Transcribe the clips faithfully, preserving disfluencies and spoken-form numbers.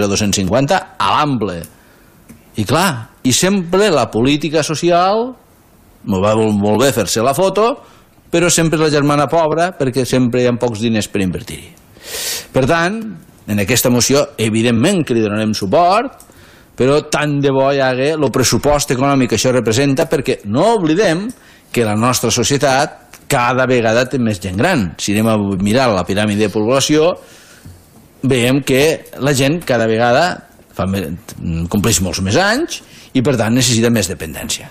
dos-cents cinquanta a l'ample. I clar, i sempre la política social, m'ho va molt bé fer-se la foto, però sempre la germana pobra perquè sempre hi ha pocs diners per invertir-hi. Per tant, en aquesta moció, evidentment que li donarem suport, però tant de bo hi hagi el pressupost econòmic que això representa, perquè no oblidem que la nostra societat cada vegada té més gent gran. Si anem a mirar la piràmide de població, veiem que la gent cada vegada fa més, compleix molts més anys i per tant necessita més dependència.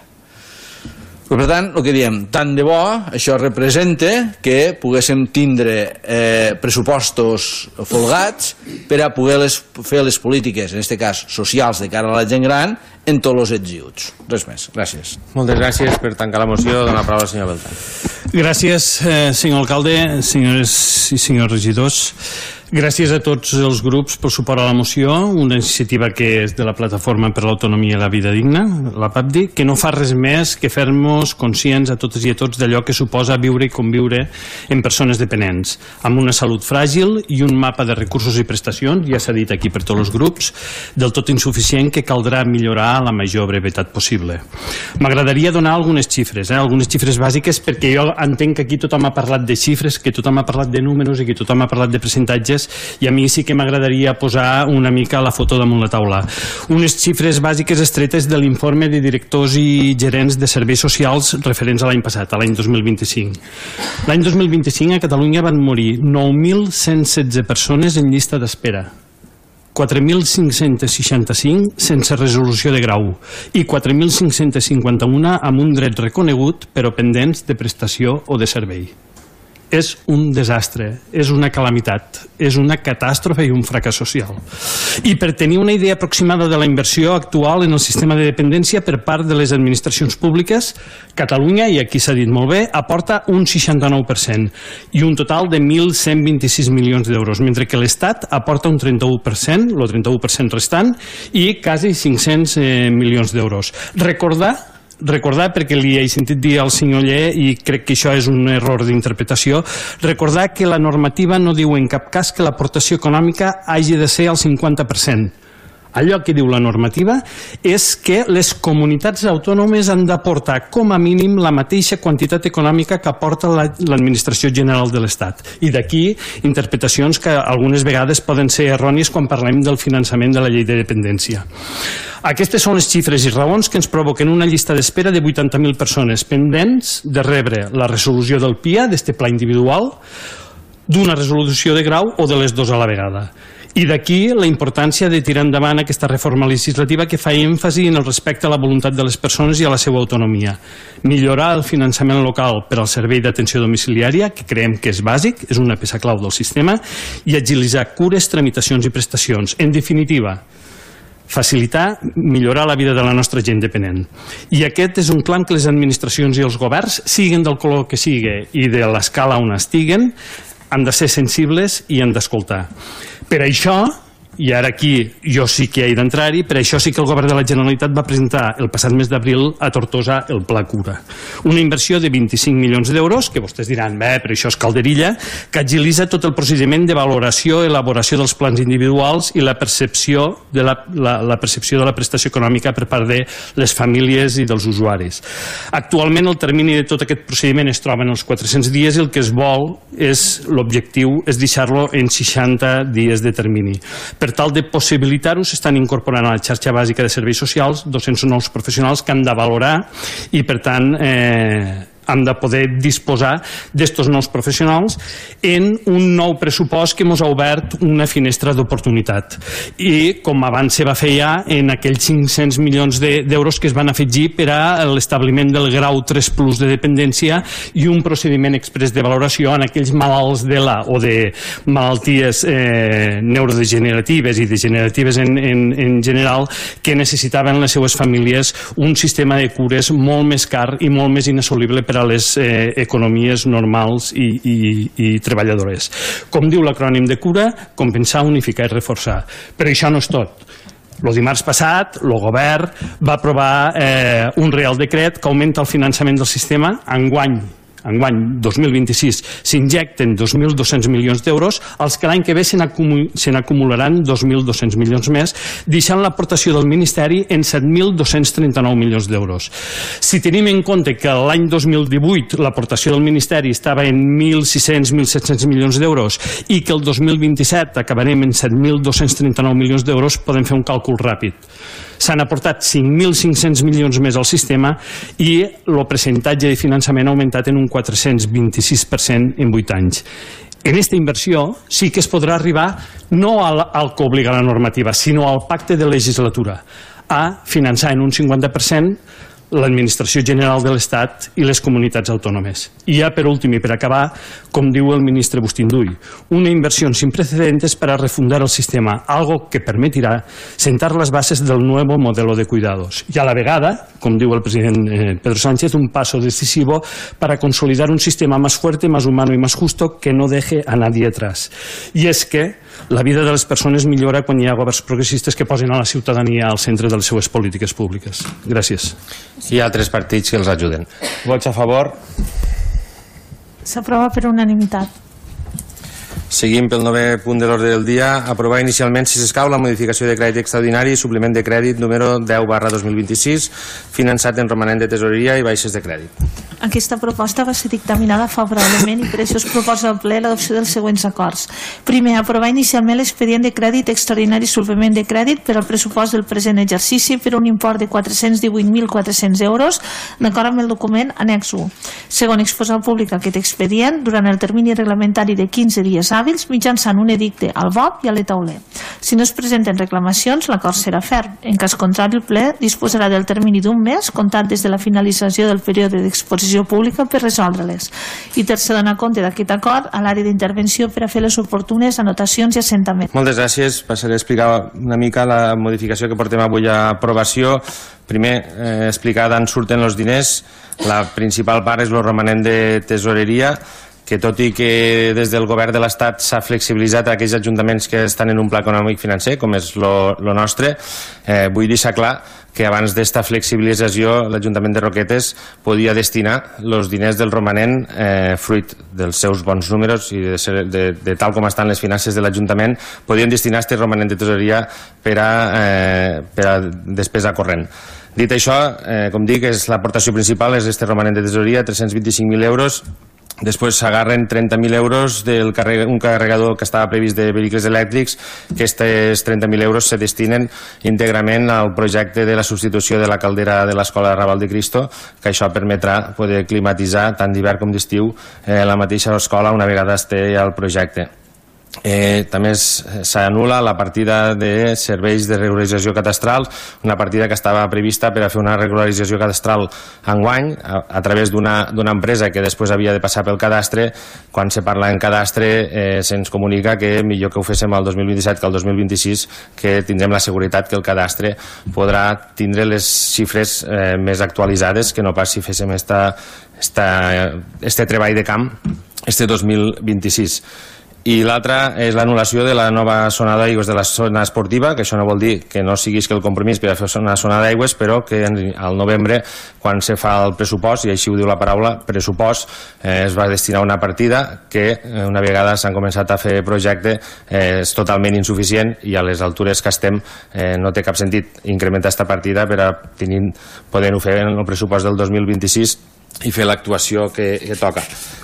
Per tant, el que diem, tant de bo això representa que poguéssim tindre eh, pressupostos folgats per a poder les, fer les polítiques, en aquest cas socials, de cara a la gent gran, en tots els ets i uts. Res més. Gràcies. Moltes gràcies per tancar la moció. Donar la paraula al senyor Beltrán. Gràcies, eh, senyor alcalde, senyores i senyors regidors. Gràcies a tots els grups per suport a la moció, una iniciativa que és de la Plataforma per l'Autonomia i la Vida Digna, la P A P D I, que no fa res més que fer-nos conscients a totes i a tots d'allò que suposa viure i conviure en persones dependents, amb una salut fràgil i un mapa de recursos i prestacions, ja s'ha dit aquí per tots els grups, del tot insuficient que caldrà millorar a la major brevetat possible. M'agradaria donar algunes xifres, eh? algunes xifres bàsiques, perquè jo entenc que aquí tothom ha parlat de xifres, que tothom ha parlat de números i que tothom ha parlat de percentatges, i a mi sí que m'agradaria posar una mica la foto damunt la taula. Unes xifres bàsiques extretes de l'informe de directors i gerents de serveis socials referents a l'any passat, a l'any dos mil vint-i-cinc. L'any dos mil vint-i-cinc a Catalunya van morir nou mil cent setze persones en llista d'espera, quatre mil cinc-cents seixanta-cinc sense resolució de grau i quatre mil cinc-cents cinquanta-un amb un dret reconegut però pendents de prestació o de servei. És un desastre, és una calamitat, és una catàstrofe i un fracàs social. I per tenir una idea aproximada de la inversió actual en el sistema de dependència per part de les administracions públiques, Catalunya, i aquí s'ha dit molt bé, aporta un seixanta-nou per cent i un total de mil cent vint-i-sis milions d'euros, mentre que l'Estat aporta un trenta-u per cent, el trenta-u per cent restant, i quasi cinc-cents milions d'euros. Recordar recordar, perquè li he sentit dir al senyor Ller i crec que això és un error d'interpretació, recordar que la normativa no diu en cap cas que l'aportació econòmica hagi de ser al cinquanta per cent. Allò que diu la normativa és que les comunitats autònomes han d'aportar com a mínim la mateixa quantitat econòmica que aporta l'Administració General de l'Estat. I d'aquí interpretacions que algunes vegades poden ser errònies quan parlem del finançament de la llei de dependència. Aquestes són les xifres i raons que ens provoquen una llista d'espera de vuitanta mil persones pendents de rebre la resolució del P I A, d'este pla individual, d'una resolució de grau o de les dues a la vegada. I d'aquí la importància de tirar endavant aquesta reforma legislativa que fa èmfasi en el respecte a la voluntat de les persones i a la seva autonomia. Millorar el finançament local per al servei d'atenció domiciliària, que creiem que és bàsic, és una peça clau del sistema, i agilitzar cures, tramitacions i prestacions. En definitiva, facilitar, millorar la vida de la nostra gent dependent. I aquest és un clam que les administracions i els governs, siguin del color que sigui i de l'escala on estiguen, han de ser sensibles i han d'escoltar. Per això, i ara aquí jo sí que he d'entrar-hi, per això sí que el govern de la Generalitat va presentar el passat mes d'abril a Tortosa el Pla Cura. Una inversió de vint-i-cinc milions d'euros, que vostès diran, bé, però això és calderilla, que agilitza tot el procediment de valoració, elaboració dels plans individuals i la percepció de la, la, la percepció de la prestació econòmica per part de les famílies i dels usuaris. Actualment el termini de tot aquest procediment es troba en els quatre-cents dies i el que es vol és, l'objectiu és deixar-lo en seixanta dies de termini. Per tal de possibilitar-ho, s'estan incorporant a la xarxa bàsica de serveis socials dos-cents nous professionals que han de valorar i, per tant, eh, han de poder disposar d'estos nous professionals en un nou pressupost que ens ha obert una finestra d'oportunitat. I, com abans se va fer ja, en aquells cinc-cents milions d'euros que es van afegir per a l'establiment del grau tres plus de dependència i un procediment express de valoració en aquells malalts de la o de malalties eh, neurodegeneratives i degeneratives en, en, en general que necessitaven les seues famílies un sistema de cures molt més car i molt més inassolible per a les eh, economies normals i, i, i treballadores. Com diu l'acrònim de cura, compensar, unificar i reforçar. Però això no és tot. El dimarts passat, el govern va aprovar eh, un real decret que augmenta el finançament del sistema enguany enguany dos mil vint-i-sis, s'injecten dos mil dos-cents milions d'euros, els que l'any que ve se n'acumularan dos mil dos-cents milions més, deixant l'aportació del Ministeri en set mil dos-cents trenta-nou milions d'euros. Si tenim en compte que l'any dos mil divuit l'aportació del Ministeri estava en mil sis-cents a mil set-cents milions d'euros i que el dos mil vint-i-set acabarem en set mil dos-cents trenta-nou milions d'euros, podem fer un càlcul ràpid. S'han aportat cinc mil cinc-cents milions més al sistema i el percentatge de finançament ha augmentat en un quatre-cents vint-i-sis per cent en vuit anys. En aquesta inversió sí que es podrà arribar no al, al que obliga la normativa, sinó al pacte de legislatura, a finançar en un cinquanta per cent l'Administració General de l'Estat i les comunitats autònomes. I ja per últim i per acabar, com diu el ministre Bustinduy, una inversión sin precedentes para refundar el sistema, algo que permitirá sentar las bases del nuevo modelo de cuidados. Y a la vegada, com diu el president eh, Pedro Sánchez, un paso decisivo para consolidar un sistema más fuerte, más humano y más justo que no deje a nadie atrás. I és que la vida de les persones millora quan hi ha governs progressistes que posen a la ciutadania al centre de les seues polítiques públiques. Gràcies. Hi ha altres partits que els ajuden. Vots a favor? S'aprova per unanimitat. Seguim pel novè punt de l'ordre del dia. Aprovar inicialment, si s'escau, la modificació de crèdit extraordinari i suplement de crèdit número deu barra dos mil vint-i-sis, finançat en romanent de tesoreria i baixes de crèdit. Aquesta proposta va ser dictaminada favorablement i per això es proposa al ple l'adopció dels següents acords. Primer, aprovar inicialment l'expedient de crèdit extraordinari i suplement de crèdit per al pressupost del present exercici per un import de quatre-cents divuit mil quatre-cents euros, d'acord amb el document annex u. Segon, exposar al públic aquest expedient durant el termini reglamentari de quinze dies hàbils mitjançant un edicte al B O P i a l'E Tauler. Si no es presenten reclamacions, l'acord serà ferm. En cas contrari, el ple disposarà del termini d'un mes, comptat des de la finalització del període d'exposició pública per resoldre-les. I tercer, donar compte d'aquest acord a l'àrea d'intervenció per a fer les oportunes anotacions i assentaments. Moltes gràcies. Passaré a explicar una mica la modificació que portem avui a aprovació. Primer, eh, explicar d'on surten els diners. La principal part és el romanent de tesoreria, que tot i que des del govern de l'Estat s'ha flexibilitzat a aquells ajuntaments que estan en un pla econòmic financer, com és el nostre, eh, vull deixar clar que abans d'esta flexibilització l'Ajuntament de Roquetes podia destinar els diners del romanent, eh, fruit dels seus bons números i de, ser, de, de tal com estan les finances de l'Ajuntament, podien destinar aquest romanent de tesoreria per a, eh, per a despesa corrent. Dit això, eh, com dic, és l'aportació principal és este romanent de tesoreria, tres-cents vint-i-cinc mil euros. Després s'agarren trenta mil euros d'un carregador que estava previst de vehicles elèctrics, que aquests trenta mil euros se destinen íntegrament al projecte de la substitució de la caldera de l'Escola Raval de Cristo, que això permetrà poder climatitzar tant d'hivern com d'estiu eh, la mateixa escola una vegada esté al projecte. Eh, també s'anul·la la partida de serveis de regularització catastral, una partida que estava prevista per a fer una regularització catastral enguany a, a través d'una empresa que després havia de passar pel cadastre. Quan se parla en cadastre eh, se'ns comunica que millor que ho féssim el dos mil vint-i-set que el dos mil vint-i-sis, que tindrem la seguretat que el cadastre podrà tindre les xifres eh, més actualitzades que no pas si féssim esta, esta, este treball de camp este dos mil vint-i-sis. I l'altra és l'anul·lació de la nova zona d'aigües de la zona esportiva, que això no vol dir que no siguis que el compromís per a fer una zona d'aigües, però que al novembre, quan se fa el pressupost, i així ho diu la paraula, pressupost, eh, es va destinar una partida que eh, una vegada s'han començat a fer projecte eh, és totalment insuficient i a les altures que estem eh, no té cap sentit incrementar aquesta partida per a poder-ho fer en el pressupost del dos mil vint-i-sis i fer l'actuació que, que toca.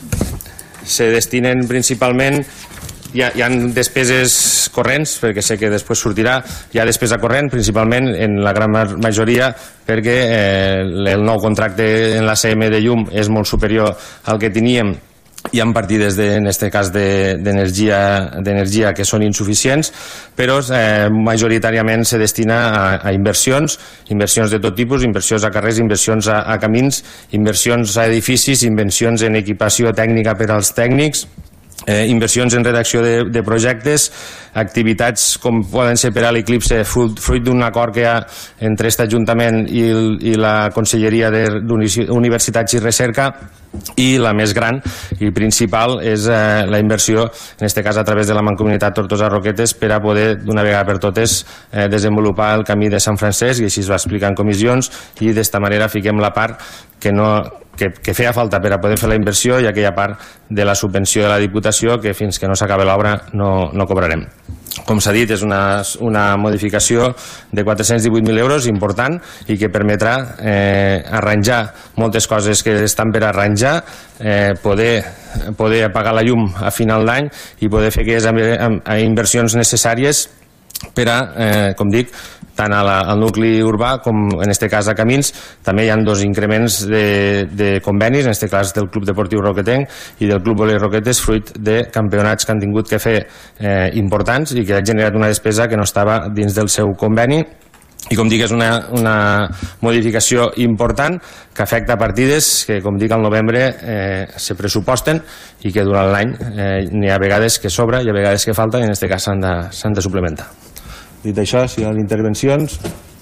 Se destinen principalment, hi ha, hi ha despeses corrents, perquè sé que després sortirà, hi ha despesa corrent, principalment en la gran majoria, perquè eh, el nou contracte en l'A C M de llum és molt superior al que teníem. Hi ha partides, de, en aquest cas, d'energia d'energia que són insuficients, però eh, majoritàriament se destina a, a inversions, inversions de tot tipus, inversions a carrers, inversions a, a camins, inversions a edificis, inversions en equipació tècnica per als tècnics, Eh, inversions en redacció de, de projectes, activitats com poden ser per a l'Eclipse, fruit d'un acord que hi ha entre aquest Ajuntament i, i la Conselleria d'Universitats i Recerca, i la més gran i principal és eh, la inversió, en aquest cas a través de la Mancomunitat Tortosa-Roquetes, per a poder d'una vegada per totes eh, desenvolupar el camí de Sant Francesc, i així es va explicar en comissions, i d'esta manera fiquem la part que no que, que feia falta per a poder fer la inversió i aquella part de la subvenció de la Diputació que fins que no s'acabi l'obra no, no cobrarem. Com s'ha dit, és una, una modificació de quatre-cents divuit mil euros important i que permetrà eh, arranjar moltes coses que estan per arranjar, eh, poder, poder apagar la llum a final d'any i poder fer aquelles inversions necessàries per a, eh, com dic, tant a la, al nucli urbà com en aquest cas a Camins. També hi ha dos increments de, de convenis, en aquest cas del Club Deportiu Roquetenc i del Club Volei Roquetes, fruit de campionats que han tingut que fer eh, importants i que ha generat una despesa que no estava dins del seu conveni. I com dic, és una, una modificació important que afecta partides que, com dic, al novembre eh, se pressuposten i que durant l'any eh, n'hi ha vegades que sobra i a vegades que falta i en aquest cas s'han de, s'han de suplementar. Dit això, si hi ha intervencions,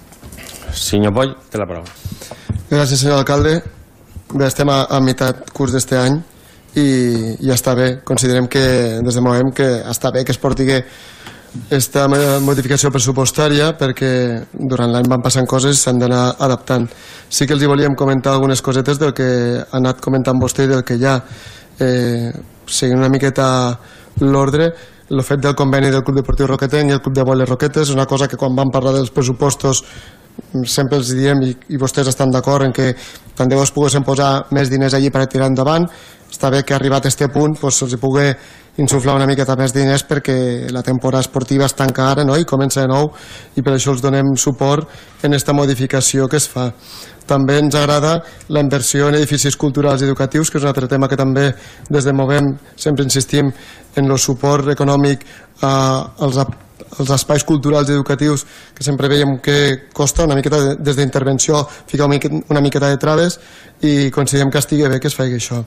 senyor Poll, té la paraula. Gràcies, senyor alcalde. Bé, estem a, a meitat curs d'este any i ja està bé. Considerem que, des de moment, que està bé que es porti aquesta modificació pressupostària perquè durant l'any van passant coses i s'han d'anar adaptant. Sí que els hi volíem comentar algunes cosetes del que ha anat comentant vostè i del que hi ha. Eh, seguint una miqueta l'ordre, el fet del conveni del Club Deportiu Roquetenc i el Club de Volei Roquetes és una cosa que quan vam parlar dels pressupostos sempre els diem i, i vostès estan d'acord en que tant de bo es poguessin posar més diners allí per a tirar endavant. Està bé que arribat a aquest punt doncs, se'ls pugui insuflar una miqueta més diners perquè la temporada esportiva es tanca ara, no? I comença de nou i per això els donem suport en aquesta modificació que es fa. També ens agrada la inversió en edificis culturals i educatius, que és un altre tema que també des de Movem sempre insistim en el suport econòmic als, als espais culturals i educatius, que sempre veiem que costa una miqueta de, des d'intervenció ficar una miqueta, una miqueta de traves i considerem que estigui bé que es faci això.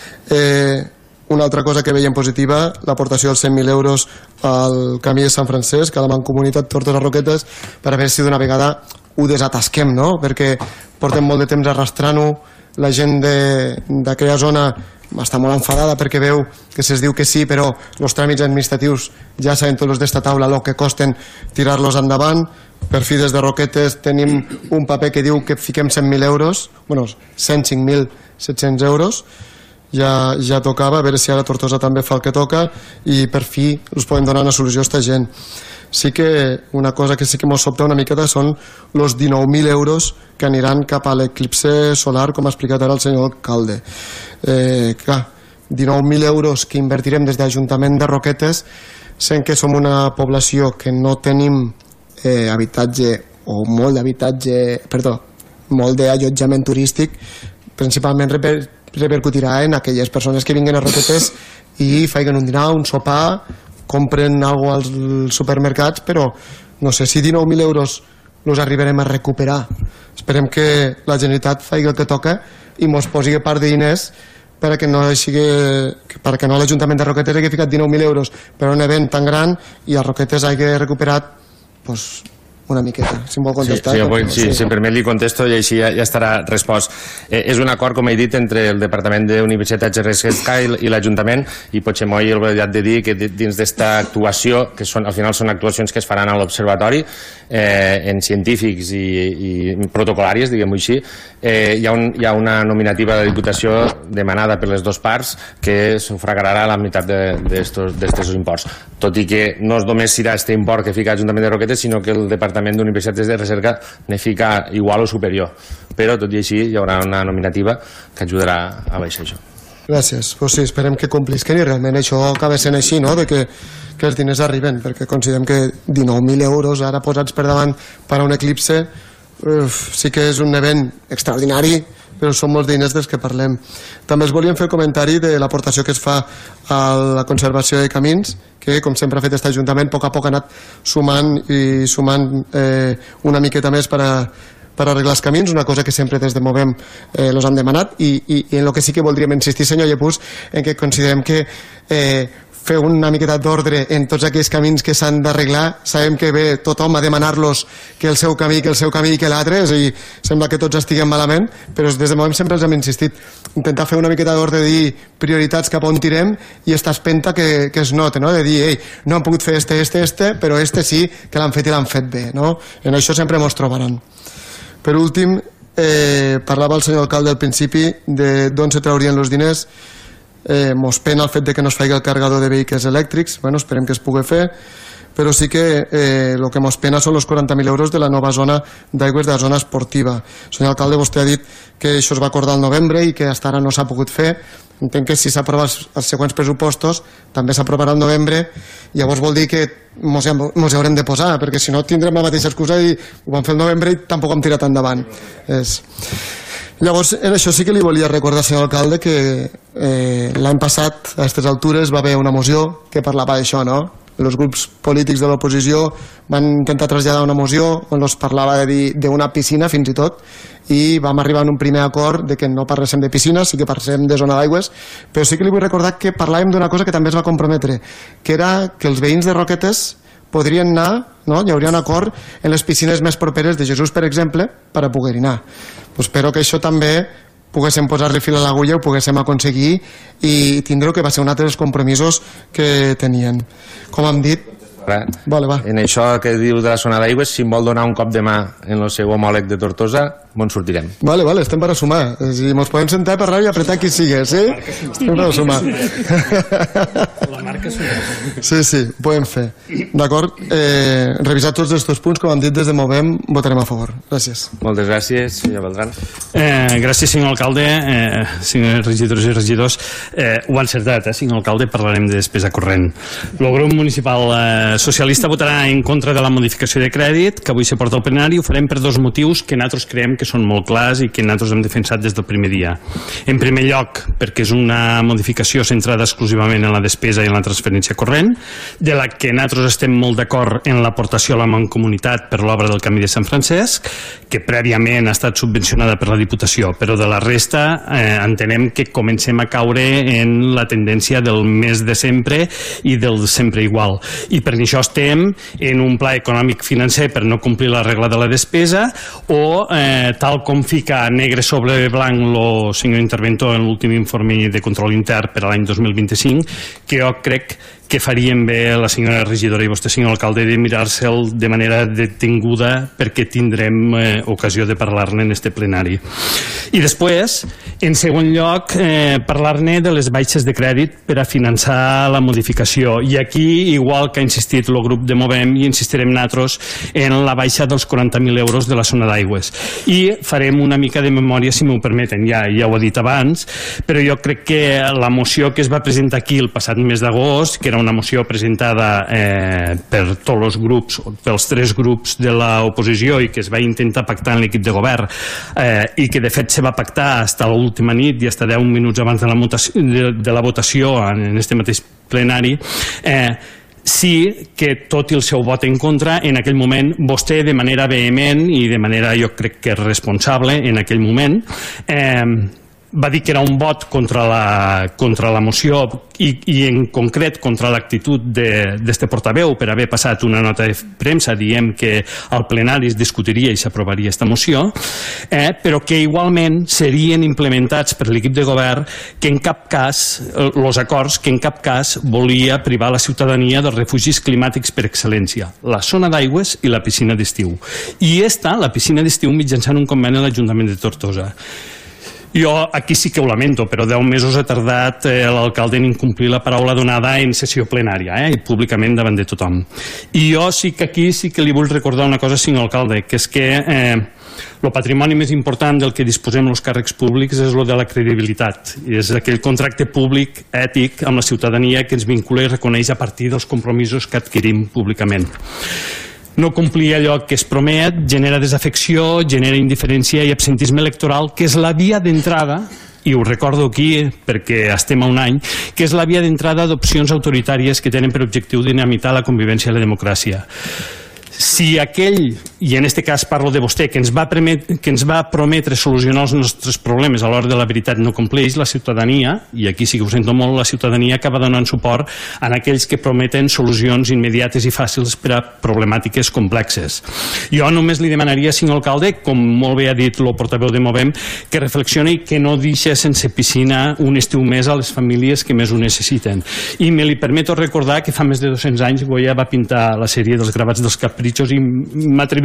Eh, una altra cosa que veiem positiva, l'aportació dels cent mil euros al camí de Sant Francesc, a la Mancomunitat Tortosa Roquetes, per a veure si d'una vegada ho desatasquem, no? Perquè portem molt de temps arrastrant-ho, la gent d'aquella zona està molt enfadada perquè veu que se'ls diu que sí, però els tràmits administratius ja saben tots d'esta taula el que costen tirar-los endavant. Per fi des de Roquetes tenim un paper que diu que fiquem cent mil euros, bueno, cent cinc mil set-cents euros, ja, ja tocava, a veure si ara Tortosa també fa el que toca i per fi us podem donar una solució a aquesta gent. Sí que una cosa que sí que ens sobta una miqueta són els dinou mil euros que aniran cap a l'eclipse solar, com ha explicat ara el senyor alcalde. Eh, clar, dinou mil euros que invertirem des de l'Ajuntament de Roquetes, sent que som una població que no tenim eh, habitatge o molt d'habitatge, perdó, molt d'allotjament turístic, principalment reper, repercutirà en aquelles persones que vinguen a Roquetes i facin un dinar, un sopar, compren alguna cosa als supermercats, però no sé si dinou mil euros els arribarem a recuperar. Esperem que la Generalitat faci el que toca i mos posi part de diners perquè no, sigui, perquè no l'Ajuntament de Roquetes hagi ficat dinou mil euros per a un event tan gran i a Roquetes hagi recuperat pues, una miqueta, si em vol contestar. Sí, sí, vull, sí, sí. Si em permet li contesto i així ja, ja estarà respost. Eh, és un acord, com he dit, entre el Departament d'Universitats de Recerca i, i l'Ajuntament i potser m'ho he oblidat de dir que dins d'esta actuació, que són, al final són actuacions que es faran a l'Observatori eh, en científics i, i protocolàries, diguem-ho així, eh, hi, ha un, hi ha una nominativa de Diputació demanada per les dues parts que sufragarà la meitat d'aquests imports. Tot i que no només serà aquest import que fica l'Ajuntament de Roquetes, sinó que el Departament d'Universitats de Recerca ne fica igual o superior, però tot i així hi haurà una nominativa que ajudarà a baixar això. Gràcies, pues sí, esperem que complisquen i realment això acaba sent així, no? De que, que els diners arriben, perquè considerem que dinou mil euros ara posats per davant per a un eclipse uf, sí que és un event extraordinari, però són molts diners dels que parlem. També els volíem fer el comentari de l'aportació que es fa a la conservació de camins, que com sempre ha fet aquest Ajuntament, a poc a poc ha anat sumant i sumant eh, una miqueta més per a, per arreglar els camins, una cosa que sempre des de Movem eh, els han demanat i, i, i en el que sí que voldríem insistir, senyor Llepús, en que considerem que eh, fer una miqueta d'ordre en tots aquells camins que s'han d'arreglar. Sabem que ve tothom a demanar-los que el seu camí, que el seu camí i que l'altre, és a dir, sembla que tots estiguem malament, però des de Movem sempre els hem insistit. Intentar fer una miqueta d'ordre, de dir prioritats cap on tirem i esta espenta que, que es nota, no? De dir, ei, no han pogut fer este, este, este, però este sí que l'han fet i l'han fet bé, no? En això sempre mos trobaran. Per últim, eh, parlava el senyor alcalde al principi d'on se traurien els diners. Eh, mos pena el fet de que no es faci el cargador de vehicles elèctrics, bueno, esperem que es pugui fer, però sí que eh, el que mos pena són els quaranta mil euros de la nova zona d'aigües de la zona esportiva. Senyor alcalde, vostè ha dit que això es va acordar al novembre i que fins ara no s'ha pogut fer. Entenc que si s'aprova els, els següents pressupostos també s'aprovarà al novembre, llavors vol dir que mos, mos hi haurem de posar, perquè si no tindrem la mateixa excusa i ho vam fer al novembre i tampoc hem tirat endavant. És... Llavors, en això sí que li volia recordar, senyor alcalde, que eh, l'any passat, a aquestes altures, va haver una moció que parlava d'això, no? Els grups polítics de l'oposició van intentar traslladar una moció on es parlava d'una piscina, fins i tot, i vam arribar a un primer acord de que no parléssim de piscines, sí que parléssim de zona d'aigües, però sí que li vull recordar que parlàvem d'una cosa que també es va comprometre, que era que els veïns de Roquetes podrien anar, no? Hi hauria un acord en les piscines més properes de Jesús, per exemple, per a poder-hi anar. Pues espero que això també poguéssim posar-li fil a l'agulla, ho poguéssim aconseguir i tindreu que va ser un altre dels compromisos que tenien. Com hem dit, vale, va. En això que diu de la zona d'aigües, si em vol donar un cop de mà en el seu homòleg de Tortosa, on sortirem. Vale, vale, estem per a sumar. Si mos podem sentar per i apretar qui sigui, sí? Estem per a sumar. La marca sumar. Sí, sí, ho podem fer. D'acord? Eh, revisar tots els teus punts, com hem dit des de Movem, votarem a favor. Gràcies. Moltes gràcies, senyor Beltran. Eh, gràcies, senyor alcalde, eh, senyors regidors i regidors. Eh, ho ha encertat, eh, senyor alcalde, parlarem de despesa corrent. El grup municipal eh, socialista votarà en contra de la modificació de crèdit que avui se porta al plenari. Ho farem per dos motius que nosaltres creiem que són molt clars i que nosaltres hem defensat des del primer dia. En primer lloc, perquè és una modificació centrada exclusivament en la despesa i en la transferència corrent, de la que nosaltres estem molt d'acord en l'aportació a la mancomunitat per l'obra del Camí de Sant Francesc, que prèviament ha estat subvencionada per la Diputació, però de la resta eh, entenem que comencem a caure en la tendència del més de sempre i del sempre igual. I per això estem en un pla econòmic financer per no complir la regla de la despesa o eh, tal com fica negre sobre blanc el senyor interventor en l'últim informe de control intern per a l'any dos mil vint-i-cinc, que jo crec que farien bé la senyora regidora i vostè, senyor alcalde, de mirar-se'l de manera detinguda perquè tindrem eh, ocasió de parlar-ne en este plenari. I després, en segon lloc, eh, parlar-ne de les baixes de crèdit per a finançar la modificació. I aquí, igual que ha insistit el grup de Movem, i insistirem nosaltres en la baixa dels quaranta mil euros de la zona d'aigües. I farem una mica de memòria, si m'ho permeten, ja, ja ho he dit abans, però jo crec que la moció que es va presentar aquí el passat mes d'agost, que era una moció presentada eh, per tots els grups, pels tres grups de l'oposició i que es va intentar pactar en l'equip de govern eh, i que de fet se va pactar fins a l'última nit i fins a deu minuts abans de la, votació, de, de la votació en este mateix plenari, eh, sí que tot i el seu vot en contra, en aquell moment vostè de manera vehement i de manera jo crec que responsable en aquell moment eh, va dir que era un vot contra la, contra la moció i, i en concret contra l'actitud d'este portaveu per haver passat una nota de premsa dient que al plenari es discutiria i s'aprovaria aquesta moció, eh, però que igualment serien implementats per l'equip de govern que en cap cas, els acords que en cap cas volia privar la ciutadania dels refugis climàtics per excel·lència, la zona d'aigües i la piscina d'estiu. I esta, la piscina d'estiu, mitjançant un conveni a l'Ajuntament de Tortosa. Jo aquí sí que ho lamento, però deu mesos ha tardat eh, l'alcalde en incomplir la paraula donada en sessió plenària, eh, i públicament davant de tothom. I jo sí que aquí sí que li vull recordar una cosa, senyor alcalde, que és que eh, el patrimoni més important del que disposem els càrrecs públics és el de la credibilitat. És aquell contracte públic ètic amb la ciutadania que ens vincula i reconeix a partir dels compromisos que adquirim públicament. No complir allò que es promet genera desafecció, genera indiferència i absentisme electoral, que és la via d'entrada, i ho recordo aquí perquè estem a un any, que és la via d'entrada d'opcions autoritàries que tenen per objectiu dinamitar la convivència i la democràcia. Si aquell, i en aquest cas parlo de vostè, que ens va prometre, que ens va prometre solucionar els nostres problemes a l'hora de la veritat no compleix, la ciutadania, i aquí sí que ho sento molt, la ciutadania acaba donant suport a aquells que prometen solucions immediates i fàcils per a problemàtiques complexes. Jo només li demanaria, senyor alcalde, com molt bé ha dit el portaveu de Movem, que reflexioni i que no deixi sense piscina un estiu més a les famílies que més ho necessiten. I me li permeto recordar que fa més de dos-cents anys Goya va pintar la sèrie dels gravats dels capritxos i m'atreveixo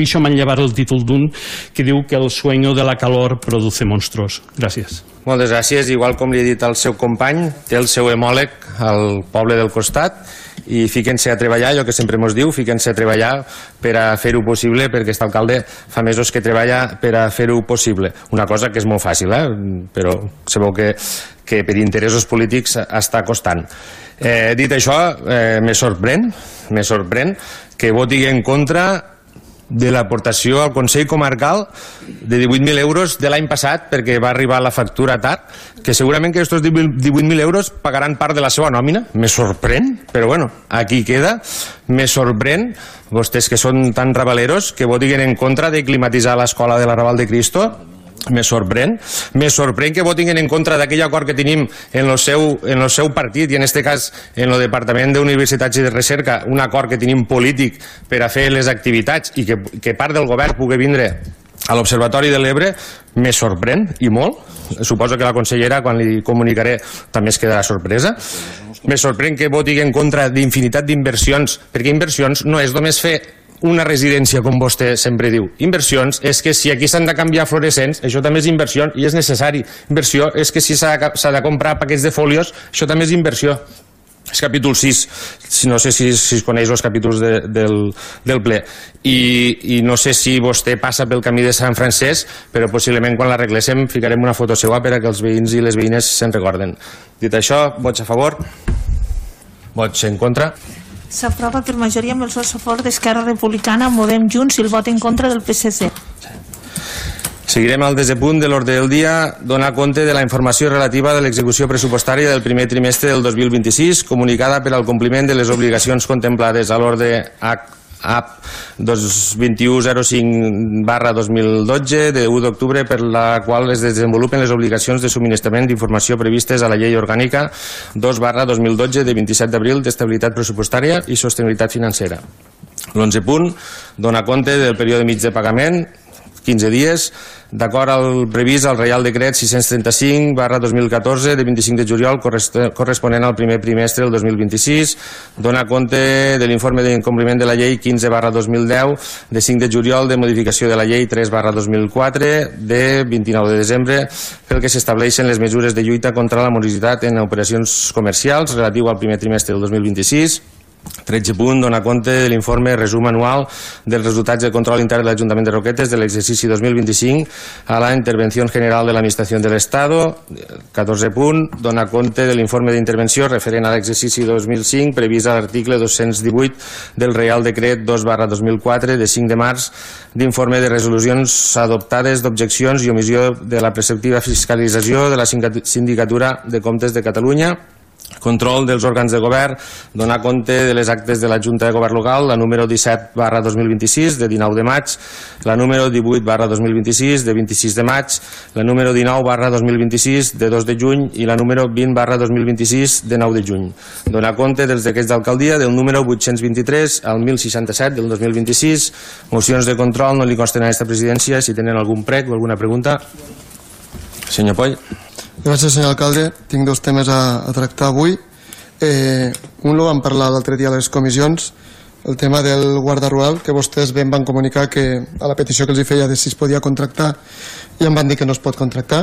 això manllevar el títol d'un que diu que el sueño de la calor produce monstruos. Gràcies. Moltes gràcies. Igual com li he dit al seu company, té el seu hemòleg al poble del costat i fiquen-se a treballar, allò que sempre mos diu, fiquen-se a treballar per a fer-ho possible, perquè aquest alcalde fa mesos que treballa per a fer-ho possible. Una cosa que és molt fàcil, eh? Però sabeu que, que per interessos polítics està costant. Eh, dit això, eh, me sorprèn, me sorprèn que voti en contra de l'aportació al Consell Comarcal de divuit mil euros de l'any passat, perquè va arribar la factura tard, que segurament que aquests divuit mil euros pagaran part de la seva nòmina. Me sorprèn, però bueno, aquí queda. Me sorprèn, vostès que són tan rabaleros, que votin en contra de climatitzar l'escola de l'Arrabal de Cristo. Me sorprèn. Me sorprèn que votin en contra d'aquell acord que tenim en el seu, en el seu partit i en aquest cas en el Departament d'Universitats i de Recerca, un acord que tenim polític per a fer les activitats i que, que part del govern pugui vindre a l'Observatori de l'Ebre. Me sorprèn i molt. Suposo que la consellera, quan li comunicaré, també es quedarà sorpresa. Me sorprèn que voti en contra d'infinitat d'inversions, perquè inversions no és només fer una residència, com vostè sempre diu. Inversions és que si aquí s'han de canviar fluorescents, això també és inversió i és necessari. Inversió és que si s'ha de, de comprar paquets de fòlios, això també és inversió. És capítol sis, no sé si, si es coneix els capítols de, del, del ple. I, I no sé si vostè passa pel camí de Sant Francesc, però possiblement quan l'arregléssim ficarem una foto seva per a que els veïns i les veïnes se'n recorden. Dit això, vots a favor? Vots en contra? S'aprova per majoria amb els vots a favor d'Esquerra Republicana, Movem Junts i el vot en contra del P S C. Seguirem al desè punt de l'ordre del dia. Donar compte de la informació relativa de l'execució pressupostària del primer trimestre del dos mil vint-i-sis, comunicada per al compliment de les obligacions contemplades a l'ordre H A P dos vint un zero cinc barra dos mil dotze de u d'octubre, per la qual es desenvolupen les obligacions de subministrament d'informació previstes a la llei orgànica dos barra dos mil dotze de vint-i-set d'abril d'estabilitat pressupostària i sostenibilitat financera. L'onze punt dona compte del període mig de pagament, quinze dies, d'acord al previst al Reial Decret sis-cents trenta-cinc barra dos mil catorze de vint-i-cinc de juliol corresponent al primer trimestre del dos mil vint-i-sis, dona compte de l'informe d'incompliment de la llei quinze barra dos mil deu de cinc de juliol de modificació de la llei tres barra dos mil quatre de vint-i-nou de desembre pel que s'estableixen les mesures de lluita contra la morositat en operacions comercials relatiu al primer trimestre del dos mil vint-i-sis. tretze punt dona compte de l'informe resum anual dels resultats del control intern de l'Ajuntament de Roquetes de l'exercici dos mil vint-i-cinc a la intervenció general de l'Administració de l'Estado. catorze punt dona compte de l'informe d'intervenció referent a l'exercici dos mil cinc previst a l'article dos-cents divuit del Reial Decret dos barra dos mil quatre de cinc de març d'informe de resolucions adoptades d'objeccions i omissió de la preceptiva fiscalització de la Sindicatura de Comptes de Catalunya. Control dels òrgans de govern, donar compte de les actes de la Junta de Govern Local, la número disset barra dos mil vint-i-sis de dinou de maig, la número divuit barra dos mil vint-i-sis de vint-i-sis de maig, la número dinou barra dos mil vint-i-sis de dos de juny i la número vint barra dos mil vint-i-sis de nou de juny. Donar compte dels decrets d'alcaldia del número vuit-cents vint-i-tres al mil seixanta-set del dos mil vint-i-sis. Mocions de control no li consten a aquesta presidència. Si tenen algun prec o alguna pregunta. Senyor Poll. Gràcies, senyor alcalde. Tinc dos temes a, a tractar avui. Eh, un lo vam parlar l'altre dia a les comissions, el tema del guarda rural, que vostès ben van comunicar que a la petició que els hi feia de si es podia contractar i em van dir que no es pot contractar.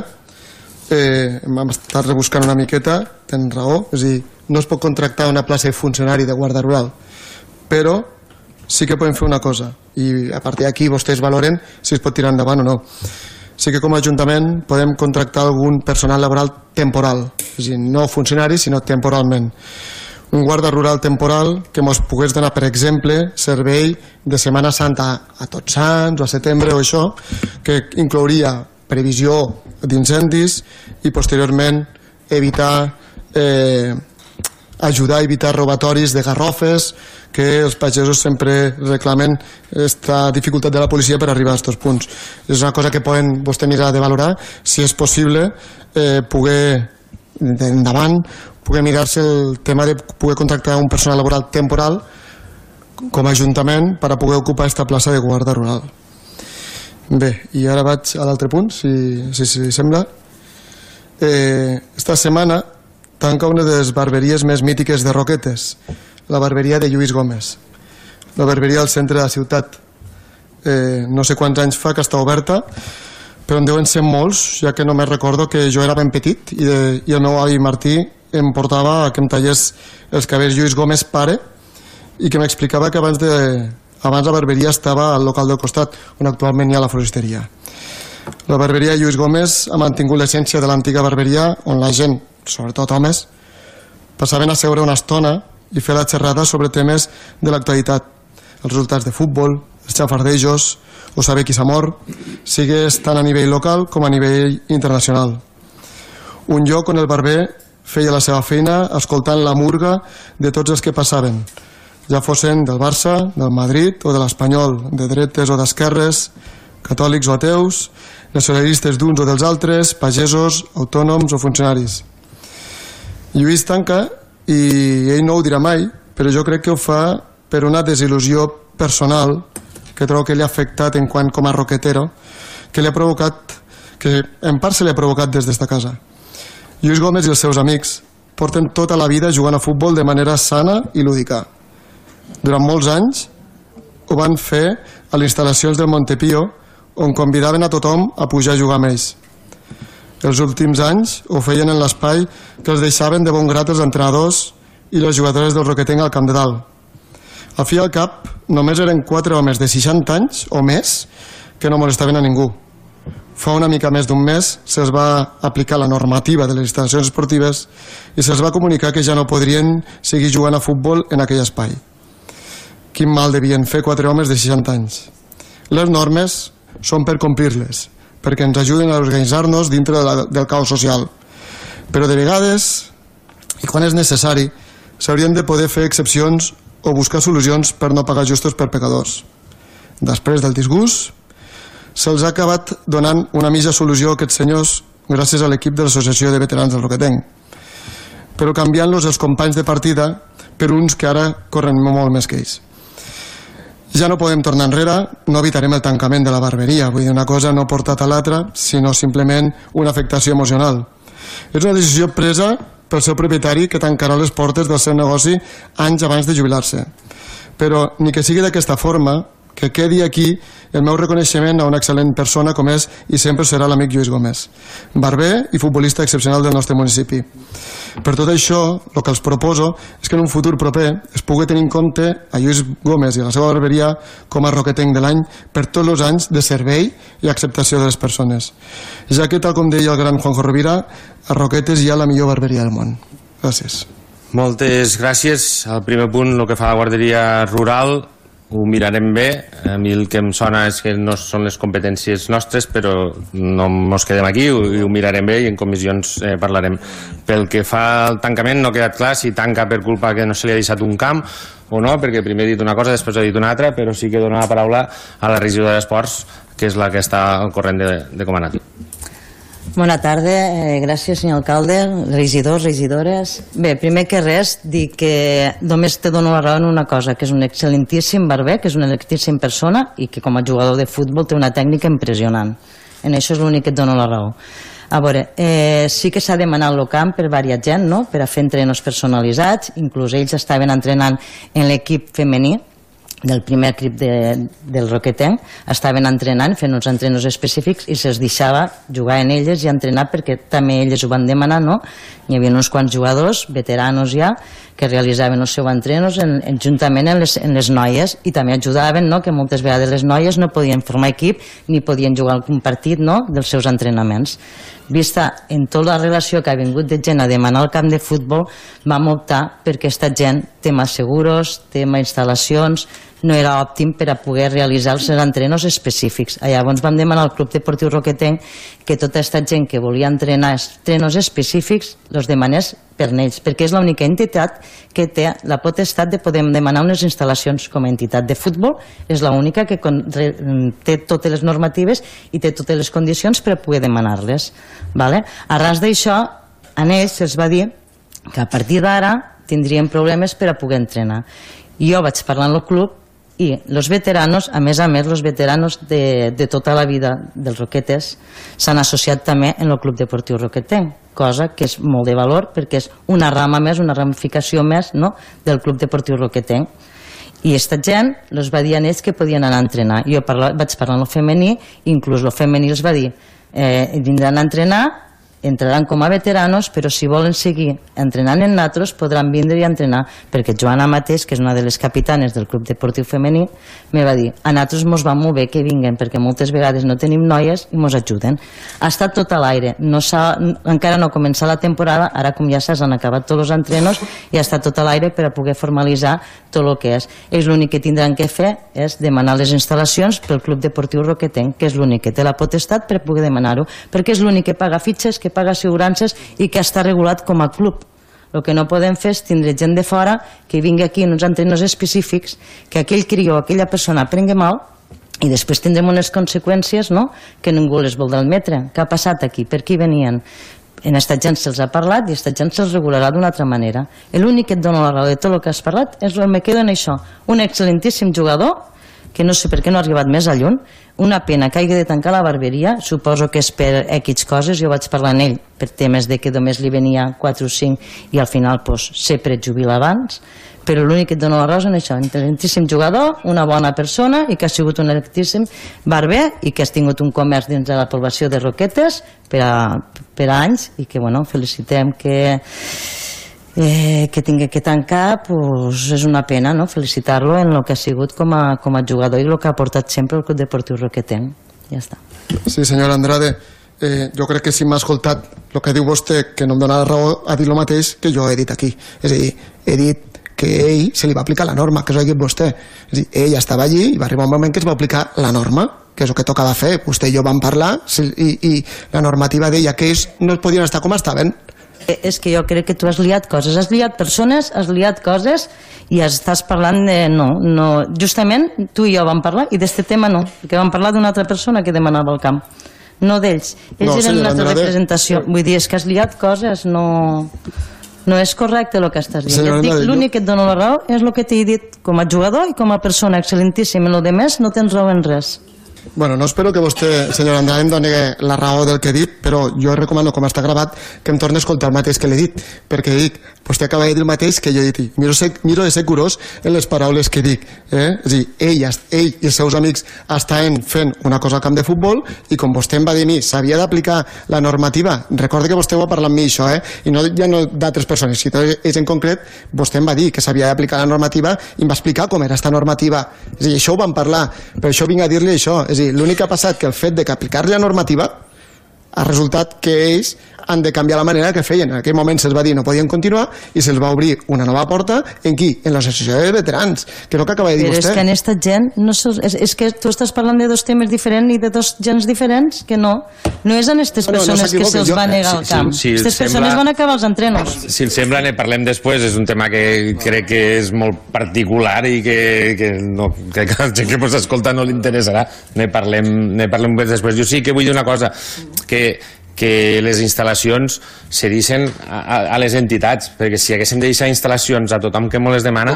Eh, hem estat rebuscant una miqueta, tenen raó, és a dir, no es pot contractar una plaça de funcionari de guarda rural, però sí que podem fer una cosa i a partir d'aquí vostès valoren si es pot tirar endavant o no. Sí que com a Ajuntament podem contractar algun personal laboral temporal, és a dir, no funcionari sinó temporalment. Un guarda rural temporal que ens pogués donar, per exemple, servei de Setmana Santa a Tots Sants o a setembre o això, que inclouria previsió d'incendis i posteriorment evitar eh, ajudar a evitar robatoris de garrofes, que els pagesos sempre reclamen aquesta dificultat de la policia per arribar a aquests punts. És una cosa que poden vostè mirar de valorar, si és possible eh, poder endavant poder mirar-se el tema de poder contractar un personal laboral temporal com a Ajuntament per a poder ocupar aquesta plaça de guarda rural. Bé, i ara vaig a l'altre punt, si, si, si sembla. Eh, esta setmana tanca una de les barberies més mítiques de Roquetes, la barberia de Lluís Gómez, la barberia al centre de la ciutat. eh, no sé quants anys fa que està oberta, però en deuen ser molts, ja que només recordo que jo era ben petit i, de, i el meu avi Martí em portava a que em tallés els cabells Lluís Gómez pare i que m'explicava que abans, de, abans la barberia estava al local del costat, on actualment hi ha la floristeria. La barberia Lluís Gómez ha mantingut l'essència de l'antiga barberia, on la gent, sobretot homes, passaven a seure una estona i fer la xerrada sobre temes de l'actualitat, els resultats de futbol, els xafardejos o saber qui s'ha mort, sigués tant a nivell local com a nivell internacional. Un lloc on el barber feia la seva feina escoltant la murga de tots els que passaven, ja fossin del Barça, del Madrid o de l'Espanyol, de dretes o d'esquerres, catòlics o ateus, nacionalistes d'uns o dels altres, pagesos, autònoms o funcionaris. Lluís tanca, i ell no ho dirà mai, però jo crec que ho fa per una desil·lusió personal que trobo que li ha afectat en quant com a roquetero, que li ha provocat, que en part se li ha provocat des d'esta casa. Lluís Gómez i els seus amics porten tota la vida jugant a futbol de manera sana i lúdica. Durant molts anys ho van fer a les instal·lacions del Montepío, on convidaven a tothom a pujar a jugar amb ells. Els últims anys ho feien en l'espai que els deixaven de bon grat els entrenadors i les jugadores del Roquetenc al Camp de Dalt. Al fi i al cap, només eren quatre homes de seixanta anys o més que no molestaven a ningú. Fa una mica més d'un mes se'ls va aplicar la normativa de les instal·lacions esportives i se'ls va comunicar que ja no podrien seguir jugant a futbol en aquell espai. Quin mal devien fer quatre homes de seixanta anys. Les normes són per complir-les, perquè ens ajuden a organitzar-nos dintre de la, del caos social. Però de vegades, i quan és necessari, s'haurien de poder fer excepcions o buscar solucions per no pagar justos per pecadors. Després del disgust, se'ls ha acabat donant una mitja solució a aquests senyors gràcies a l'equip de l'Associació de Veterans del Roquetenc, però canviant-los els companys de partida per uns que ara corren molt més que ells. Ja no podem tornar enrere, no evitarem el tancament de la barberia, vull dir, una cosa no portat a l'altra, sinó simplement una afectació emocional. És una decisió presa pel seu propietari que tancarà les portes del seu negoci anys abans de jubilar-se. Però ni que sigui d'aquesta forma, que quedi aquí el meu reconeixement a una excel·lent persona com és i sempre serà l'amic Lluís Gómez, barber i futbolista excepcional del nostre municipi. Per tot això, el que els proposo és que en un futur proper es pugui tenir en compte a Lluís Gómez i a la seva barberia com a roquetenc de l'any per tots els anys de servei i acceptació de les persones, ja que, tal com deia el gran Juanjo Rovira, a Roquetes hi ha la millor barberia del món. Gràcies. Moltes gràcies. Al primer punt, el que fa la guarderia rural, ho mirarem bé. A mi el que em sona és que no són les competències nostres, però no ens quedem aquí, ho, ho mirarem bé i en comissions eh, parlarem. Pel que fa al tancament, no ha quedat clar si tanca per culpa que no se li ha deixat un camp o no, perquè primer he dit una cosa, després he dit una altra, però sí que dono la paraula a la regidora d'Esports, que és la que està al corrent de, de com ha anat. Bona tarda, eh, gràcies senyor alcalde, regidors, regidores. Bé, primer que res, dir que només te dono la raó en una cosa, que és un excel·lentíssim barber, que és una excel·lentíssim persona i que com a jugador de futbol té una tècnica impressionant. En això és l'únic que et dono la raó. A veure, eh, sí que s'ha demanat el camp per varia gent, no?, per a fer entrenos personalitzats, inclús ells estaven entrenant en l'equip femení del primer equip de, del Roquetenc, estaven entrenant, fent uns entrenos específics i se'ls deixava jugar en elles i entrenar perquè també elles ho van demanar, no? Hi havia uns quants jugadors, veteranos ja, que realitzaven els seus entrenos en, en, juntament en les, en les noies i també ajudaven, no?, que moltes vegades les noies no podien formar equip ni podien jugar algun partit, no?, dels seus entrenaments. Vista en tota la relació que ha vingut de gent a demanar al camp de futbol, vam optar perquè aquesta gent té més seguros, té més instal·lacions, no era òptim per a poder realitzar els entrenos específics. Llavors vam demanar al Club Deportiu Roquetenc que tota aquesta gent que volia entrenar entrenos específics els demanés per ells, perquè és l'única entitat que té la potestat de poder demanar unes instal·lacions com a entitat de futbol, és l'única que té totes les normatives i té totes les condicions per a poder demanar-les. Arran d'això, a ells se'ls va dir que a partir d'ara tindrien problemes per a poder entrenar. Jo vaig parlar amb el club i els veteranos, a més a més, els veteranos de, de tota la vida dels Roquetes s'han associat també en el Club Deportiu Roquetenc, cosa que és molt de valor perquè és una rama més, una ramificació més, no?, del Club Deportiu Roquetenc. I aquesta gent els va dir a ells que podien anar a entrenar. Jo parla, vaig parlar amb el femení, inclús el femení els va dir eh, vindran a entrenar, entraran com a veteranos, però si volen seguir entrenant en natros podran vindre i entrenar, perquè Joana mateix, que és una de les capitanes del Club Deportiu Femení, me va dir, a natros mos va molt bé que vinguen, perquè moltes vegades no tenim noies i mos ajuden. Ha estat tot a l'aire, no encara no ha començat la temporada, ara com ja s'han acabat tots els entrenos i ha estat tot a l'aire per a poder formalitzar tot el que és. Ells l'únic que tindran que fer és demanar les instal·lacions pel Club Deportiu Roquetenc, que és l'únic que té la potestat per poder demanar-ho, perquè és l'únic que paga fitxes, que paga assegurances i que està regulat com a club. El que no podem fer és tindre gent de fora que vingui aquí en uns entrenos específics, que aquell crió, aquella persona prengui mal i després tindrem unes conseqüències, no?, que ningú les voldrà admetre. Què ha passat aquí? Per qui venien? En aquesta gent se'ls ha parlat i aquesta gent se'ls regularà d'una altra manera. L'únic que et dona la raó de tot el que has parlat és el que me quedo en això. Un excel·lentíssim jugador que no sé per què no ha arribat més a lluny, una pena que hagi de tancar la barberia, suposo que és per X coses, jo vaig parlar amb ell per temes de que només li venia quatre o cinc i al final pues, sempre et jubila abans, però l'únic que et dona la raó és això, intel·lentíssim jugador, una bona persona i que ha sigut un electíssim barber i que has tingut un comerç dins de la població de Roquetes per a, per a anys i que bueno, felicitem que Eh, que tingui que tancar, pues, és una pena, no?, felicitar-lo en el que ha sigut com a, com a jugador i el que ha portat sempre el Club Deportiu Roquetenc. Ja està. Sí, senyor Andrade, eh, jo crec que si m'ha escoltat el que diu vostè, que no em dona la raó, ha dit el mateix que jo he dit aquí. És a dir, he dit que a ell se li va aplicar la norma, que és el que ha dit vostè. És a dir, ell estava allí i va arribar un moment que es va aplicar la norma, que és el que tocava fer. Vostè i jo vam parlar i, i la normativa deia que ells no podien estar com estaven. És que jo crec que tu has liat coses, has liat persones, has liat coses i estàs parlant de... No, no, justament tu i jo vam parlar i d'este tema no, perquè vam parlar d'una altra persona que demanava el camp, no d'ells. Ells no, eren una altra Andrade. Representació. Vull dir, és que has liat coses, no... No és correcte el que estàs dient. L'únic que et dono la raó és el que t'he dit com a jugador i com a persona excel·lentíssima. En el de més no tens raó en res. Bueno, no espero que vostè, senyor Andrade, em doni la raó del que he dit, però jo recomano, com està gravat, que em torni a escoltar el mateix que l'he dit, perquè dic, vostè acaba de dir el mateix que jo he dit. Miro, miro de ser curós en les paraules que dic. Eh? És a dir, ell, ell i els seus amics estaven fent una cosa al camp de futbol i com vostè em va dir a mi, s'havia d'aplicar la normativa. Recorda que vostè ho va parlar amb mi, això, eh? I no ja no d'altres persones, sinó ells en concret, vostè em va dir que s'havia d'aplicar la normativa i em va explicar com era aquesta normativa. És a dir, això ho vam parlar, per això vinc a dir-li això. És a dir, l'únic que ha passat que el fet de que aplicar-li la normativa ha resultat que ells han de canviar la manera que feien. En aquell moment se'ls va dir no podien continuar i se'ls va obrir una nova porta en qui? En l'associació de veterans, que és el que acaba de dir Però vostè. És que en esta gent no és, és que tu estàs parlant de dos temes diferents i de dos gens diferents, que no. No és en aquestes Bueno, no persones que se'ls jo- va negar sí, el camp. sí, sí, Aquestes sembla- persones van acabar els entrenos. Si el sembla, ne parlem després. És un tema que crec que és molt particular i que, que, no, que a la gent que ens escolta no li interessarà. Ne parlem, ne parlem després. Jo sí que vull dir una cosa, que que les instal·lacions se deixen a, a, a les entitats, perquè si haguéssim de deixar instal·lacions a tothom que molt les demana,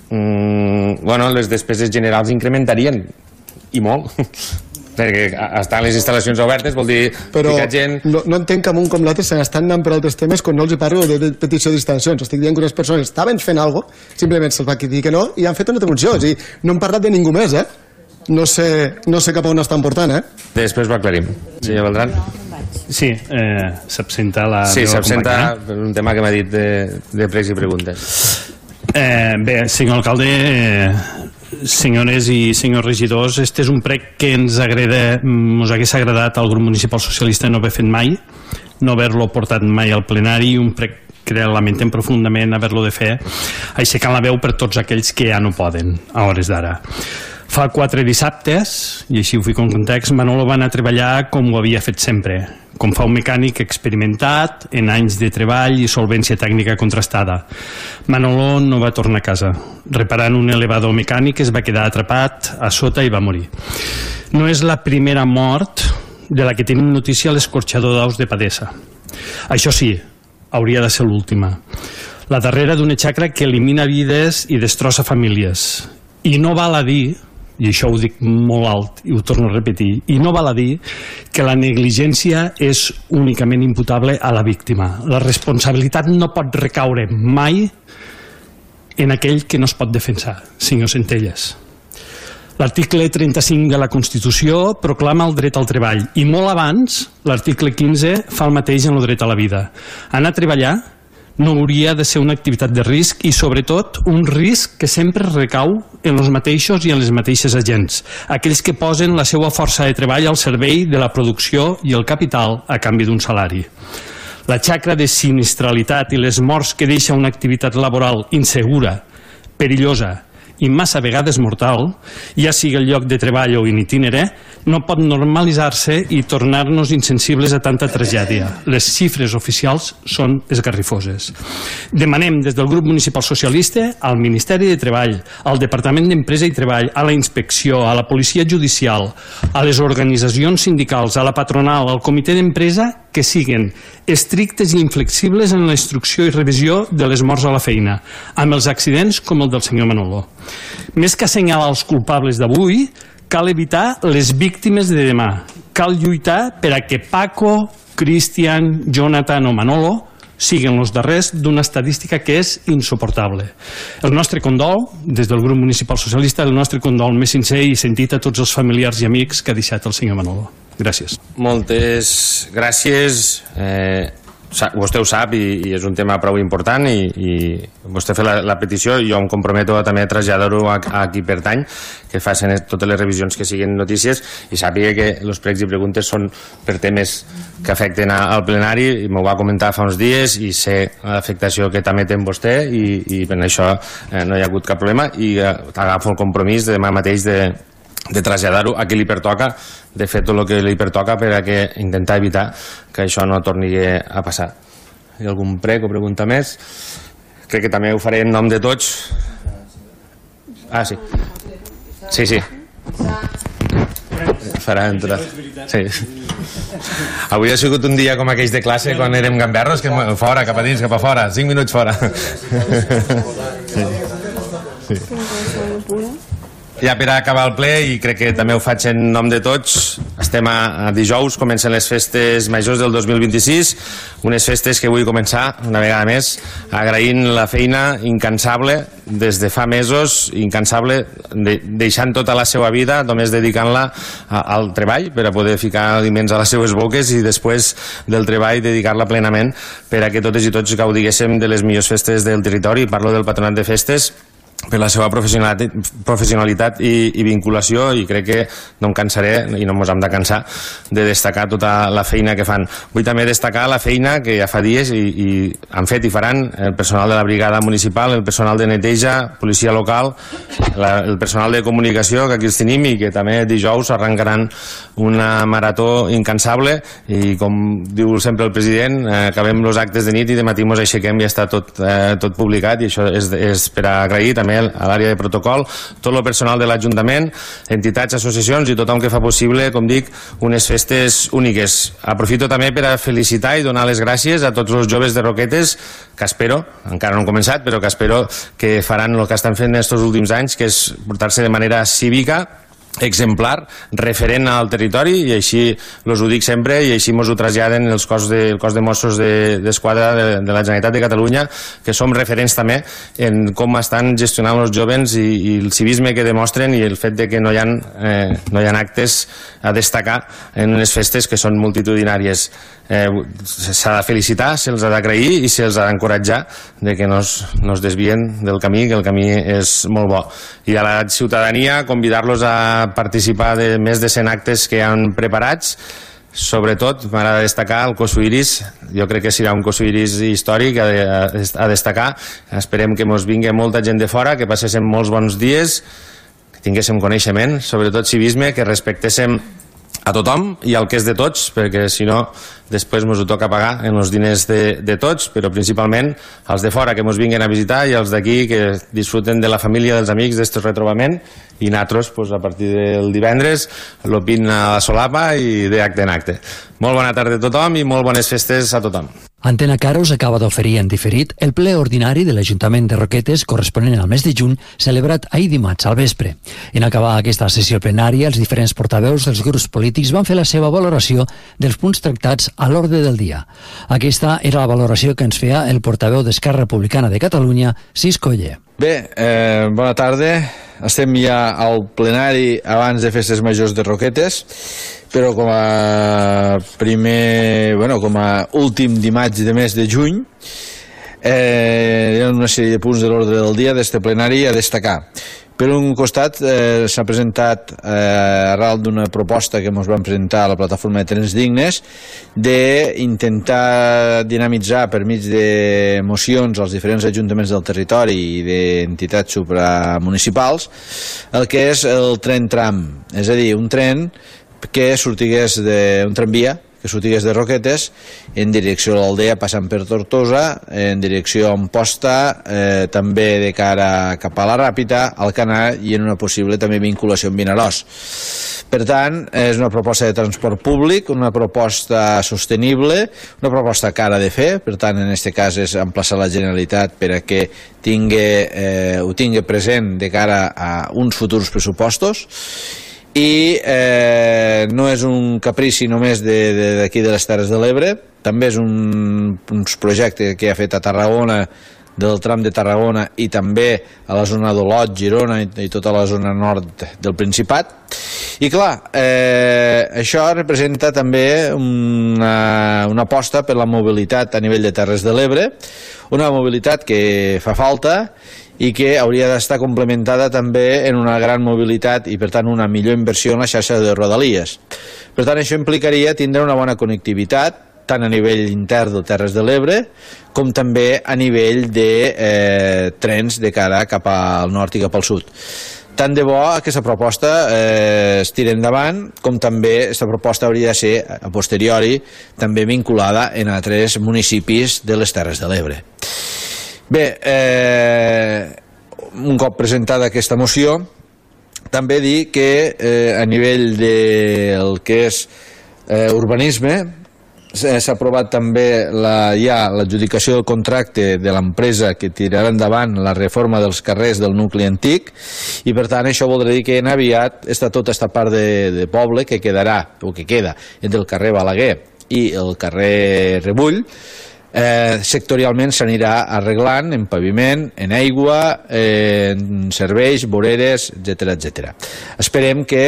mmm, bueno, les despeses generals incrementarien, i molt. Perquè estar les instal·lacions obertes vol dir Però ficar gent... no, no entenc que un com l'altre se n'estan anant per altres temes quan no els hi parlo de de petició d'instal·lacions. Estic dient que unes persones estaven fent alguna cosa, simplement se'ls va dir que no i han fet una defunció. És a dir, no hem parlat de ningú més, eh? No sé, no sé cap a on estan portant, eh? Després ho aclarim. Senyor Beltrán? Sí, eh, s'absenta la Sí, meva s'absenta companya. per un tema que m'ha dit de, de pregs i preguntes. Eh, bé, senyor alcalde, eh, senyores i senyors regidors, este és un prec que ens agrada, ens hagués agradat al grup municipal socialista no haver fet mai, no haver-lo portat mai al plenari, un prec que lamentem profundament haver-lo de fer, aixecant la veu per tots aquells que ja no poden, a hores d'ara. Fa quatre dissabtes, i així ho fico en context, Manolo va anar a treballar com ho havia fet sempre, com fa un mecànic experimentat, en anys de treball i solvència tècnica contrastada. Manolo no va tornar a casa. Reparant un elevador mecànic es va quedar atrapat a sota i va morir. No és la primera mort de la que tenim notícia a l'escorxador d'aus de Padesa. Això sí, hauria de ser l'última. La darrera d'una xacra que elimina vides i destrossa famílies. I no val a dir, i això ho dic molt alt i ho torno a repetir, i no val a dir que la negligència és únicament imputable a la víctima. La responsabilitat no pot recaure mai en aquell que no es pot defensar, senyor Centelles. L'article trenta-cinc de la Constitució proclama el dret al treball i molt abans l'article quinze fa el mateix en el dret a la vida. Anar a treballar no hauria de ser una activitat de risc i sobretot un risc que sempre recau en els mateixos i en les mateixes agents, aquells que posen la seva força de treball al servei de la producció i el capital a canvi d'un salari. La xacra de sinistralitat i les morts que deixa una activitat laboral insegura, perillosa i massa vegades mortal, ja sigui el lloc de treball o in itinere, no pot normalitzar-se i tornar-nos insensibles a tanta tragèdia. Les xifres oficials són esgarrifoses. Demanem des del grup municipal socialista al Ministeri de Treball, al Departament d'Empresa i Treball, a la Inspecció, a la Policia Judicial, a les organitzacions sindicals, a la patronal, al comitè d'empresa, que siguen estrictes i inflexibles en la instrucció i revisió de les morts a la feina, amb els accidents com el del senyor Manolo. Més que assenyalar els culpables d'avui, cal evitar les víctimes de demà. Cal lluitar per a que Paco, Cristian, Jonathan o Manolo siguin els darrers d'una estadística que és insuportable. El nostre condol, des del grup municipal socialista, el nostre condol més sincer i sentit a tots els familiars i amics que ha deixat el senyor Manolo. Gràcies. Moltes gràcies. Eh, vostè ho sap i, i és un tema prou important i, i vostè fa la, la petició i jo em comprometo a també traslladar-ho a, a qui pertany, que facin totes les revisions que siguin notícies i sàpiga que els pregs i preguntes són per temes que afecten a, al plenari i m'ho va comentar fa uns dies i sé l'afectació que també té vostè i, i per això eh, no hi ha hagut cap problema i eh, agafo el compromís de demà mateix de de traslladar-ho a qui li pertoca, de fer tot el que li pertoca per a que intentar evitar que això no torni a passar. Hi ha algun prec o pregunta més? Crec que també ho faré en nom de tots. Ah, sí. Sí, sí. Farà entrar. Sí. Avui ha sigut un dia com aquells de classe quan érem gamberros, que fora, cap a dins, cap a fora, cinc minuts fora. Sí. Sí. Ja per acabar el ple, i crec que també ho faig en nom de tots, estem a, a dijous, comencen les festes majors del dos mil vint-i-sis, unes festes que vull començar, una vegada més, agraint la feina incansable des de fa mesos, incansable, de, deixant tota la seva vida, només dedicant-la al treball, per a poder ficar aliments a les seues boques i després del treball dedicar-la plenament per a que totes i tots gaudiguéssim de les millors festes del territori. Parlo del Patronat de Festes, per la seva professionalitat, professionalitat i, i vinculació, i crec que no em cansaré i no ens hem de cansar de destacar tota la feina que fan. Vull també destacar la feina que ja fa dies i, i han fet i faran el personal de la brigada municipal, el personal de neteja, policia local, la, el personal de comunicació, que aquí els tenim i que també dijous arrencaran una marató incansable i com diu sempre el president, eh, acabem els actes de nit i de matí ens aixequem i ja està tot, eh, tot publicat, i això és, és per agrair també a l'àrea de protocol, tot el personal de l'Ajuntament, entitats, associacions i tothom que fa possible, com dic, unes festes úniques. Aprofito també per a felicitar i donar les gràcies a tots els joves de Roquetes, que espero, encara no han començat, però que espero que faran el que estan fent en aquests últims anys, que és portar-se de manera cívica, exemplar, referent al territori, i així els ho dic sempre i així ens ho traslladen els cos de, el cos de Mossos d'Esquadra de, de la Generalitat de Catalunya, que som referents també en com estan gestionant els jóvens i, i el civisme que demostren i el fet de que no hi ha, eh, no hi ha actes a destacar en unes festes que són multitudinàries. Eh, s'ha de felicitar, se'ls ha d'agrair i se'ls ha d'encoratjar de que no es, no es desvien del camí, que el camí és molt bo. I a la ciutadania convidar-los a participar de més de cent actes que han preparats. Sobretot m'agrada destacar el Cosuiris, jo crec que serà un Cosuiris històric a, a, a destacar. Esperem que ens vingui molta gent de fora, que passéssim molts bons dies, que tinguéssim coneixement, sobretot civisme, que respectéssim a tothom i al que és de tots, perquè si no després ens ho toca pagar en els diners de, de tots, però principalment els de fora que ens vinguin a visitar i els d'aquí que disfruten de la família, dels amics, d'este retrobament, i nosaltres pues, a partir del divendres l'opin a la solapa i d'acte en acte. Molt bona tarda a tothom i molt bones festes a tothom. Antena Caro us acaba d'oferir en diferit el ple ordinari de l'Ajuntament de Roquetes corresponent al mes de juny, celebrat ahir dimarts al vespre. En acabar aquesta sessió plenària, els diferents portaveus dels grups polítics van fer la seva valoració dels punts tractats a l'ordre del dia. Aquesta era la valoració que ens feia el portaveu d'Esquerra Republicana de Catalunya, Cis Coller. Bé, eh, bona tarda. Estem ja al plenari abans de festes majors de Roquetes, però com a primer, bueno, com a últim dimarts de mes de juny, eh, hi ha una sèrie de punts de l'ordre del dia d'este plenari a destacar. Per un costat, eh, s'ha presentat, eh, arrel d'una proposta que ens van presentar a la plataforma de Trens Dignes, d'intentar dinamitzar per mig de mocions als diferents ajuntaments del territori i d'entitats supramunicipals el que és el tren tram, és a dir, un tren que sortigués d'un tramvia que sortigués de Roquetes en direcció a l'Aldea passant per Tortosa, en direcció a Amposta, eh, també de cara cap a la Ràpita, Alcanar i en una possible també vinculació amb Vinaròs. Per tant, és una proposta de transport públic, una proposta sostenible, una proposta cara de fer, per tant, en aquest cas és emplaçar la Generalitat per a que tingui, eh, ho tingui present de cara a uns futurs pressupostos, i eh, no és un caprici només d'aquí de, de, de les Terres de l'Ebre, també és un, un projecte que ha fet a Tarragona, del tram de Tarragona i també a la zona d'Olot, Girona i, i tota la zona nord del Principat. I clar, eh, això representa també una, una aposta per la mobilitat a nivell de Terres de l'Ebre, una mobilitat que fa falta i que hauria d'estar complementada també en una gran mobilitat i per tant una millor inversió en la xarxa de Rodalies. Per tant, això implicaria tindre una bona connectivitat tant a nivell intern de Terres de l'Ebre com també a nivell de eh, trens de cara cap al nord i cap al sud. Tant de bo aquesta proposta eh, es tira endavant, com també aquesta proposta hauria de ser a posteriori també vinculada en altres municipis de les Terres de l'Ebre. Bé, eh, un cop presentada aquesta moció, també dir que eh, a nivell del que és eh, urbanisme s'ha aprovat també la, ja l'adjudicació del contracte de l'empresa que tirarà endavant la reforma dels carrers del nucli antic i per tant això voldrà dir que en aviat està tota aquesta part de, de poble que quedarà, o que queda entre el carrer Balaguer i el carrer Rebull, Eh, sectorialment s'anirà arreglant en paviment, en aigua, eh, en serveis, voreres, etcètera, etcètera. Esperem que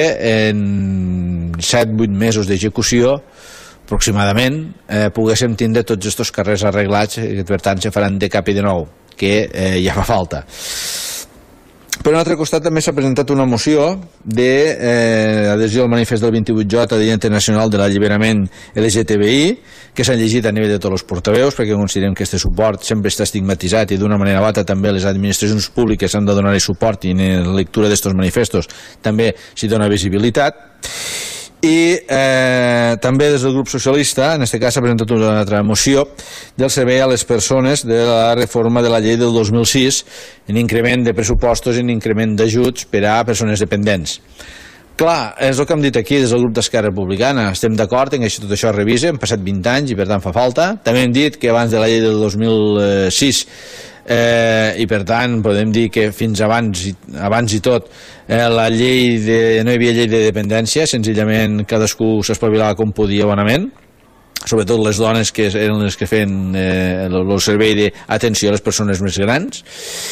en set vuit mesos d'execució aproximadament eh, poguéssim tindre tots aquests carrers arreglats i que per tant se faran de cap i de nou, que eh, ja fa falta. Per un altre costat també s'ha presentat una moció d'adhesió eh, al manifest del vint-i-vuit J, Dia Internacional de l'Alliberament L G T B I, que s'han llegit a nivell de tots els portaveus, perquè considerem que aquest suport sempre està estigmatitzat i d'una manera o altra també les administracions públiques han de donar-hi suport i en la lectura d'aquests manifestos també s'hi dona visibilitat. I eh, també des del grup socialista, en aquest cas s'ha presentat una altra moció del servei a les persones de la reforma de la llei del dos mil sis en increment de pressupostos i en increment d'ajuts per a persones dependents. Clar, és el que hem dit aquí des del grup d'Esquerra Republicana, estem d'acord en que tot això es revise, han passat vint anys i per tant fa falta. També hem dit que abans de la llei del dos mil sis Eh, i per tant podem dir que fins abans i, abans i tot eh, la llei de, no hi havia llei de dependència, senzillament cadascú s'espavilava com podia bonament, sobretot les dones que eren les que feien eh, el, el servei d'atenció a les persones més grans,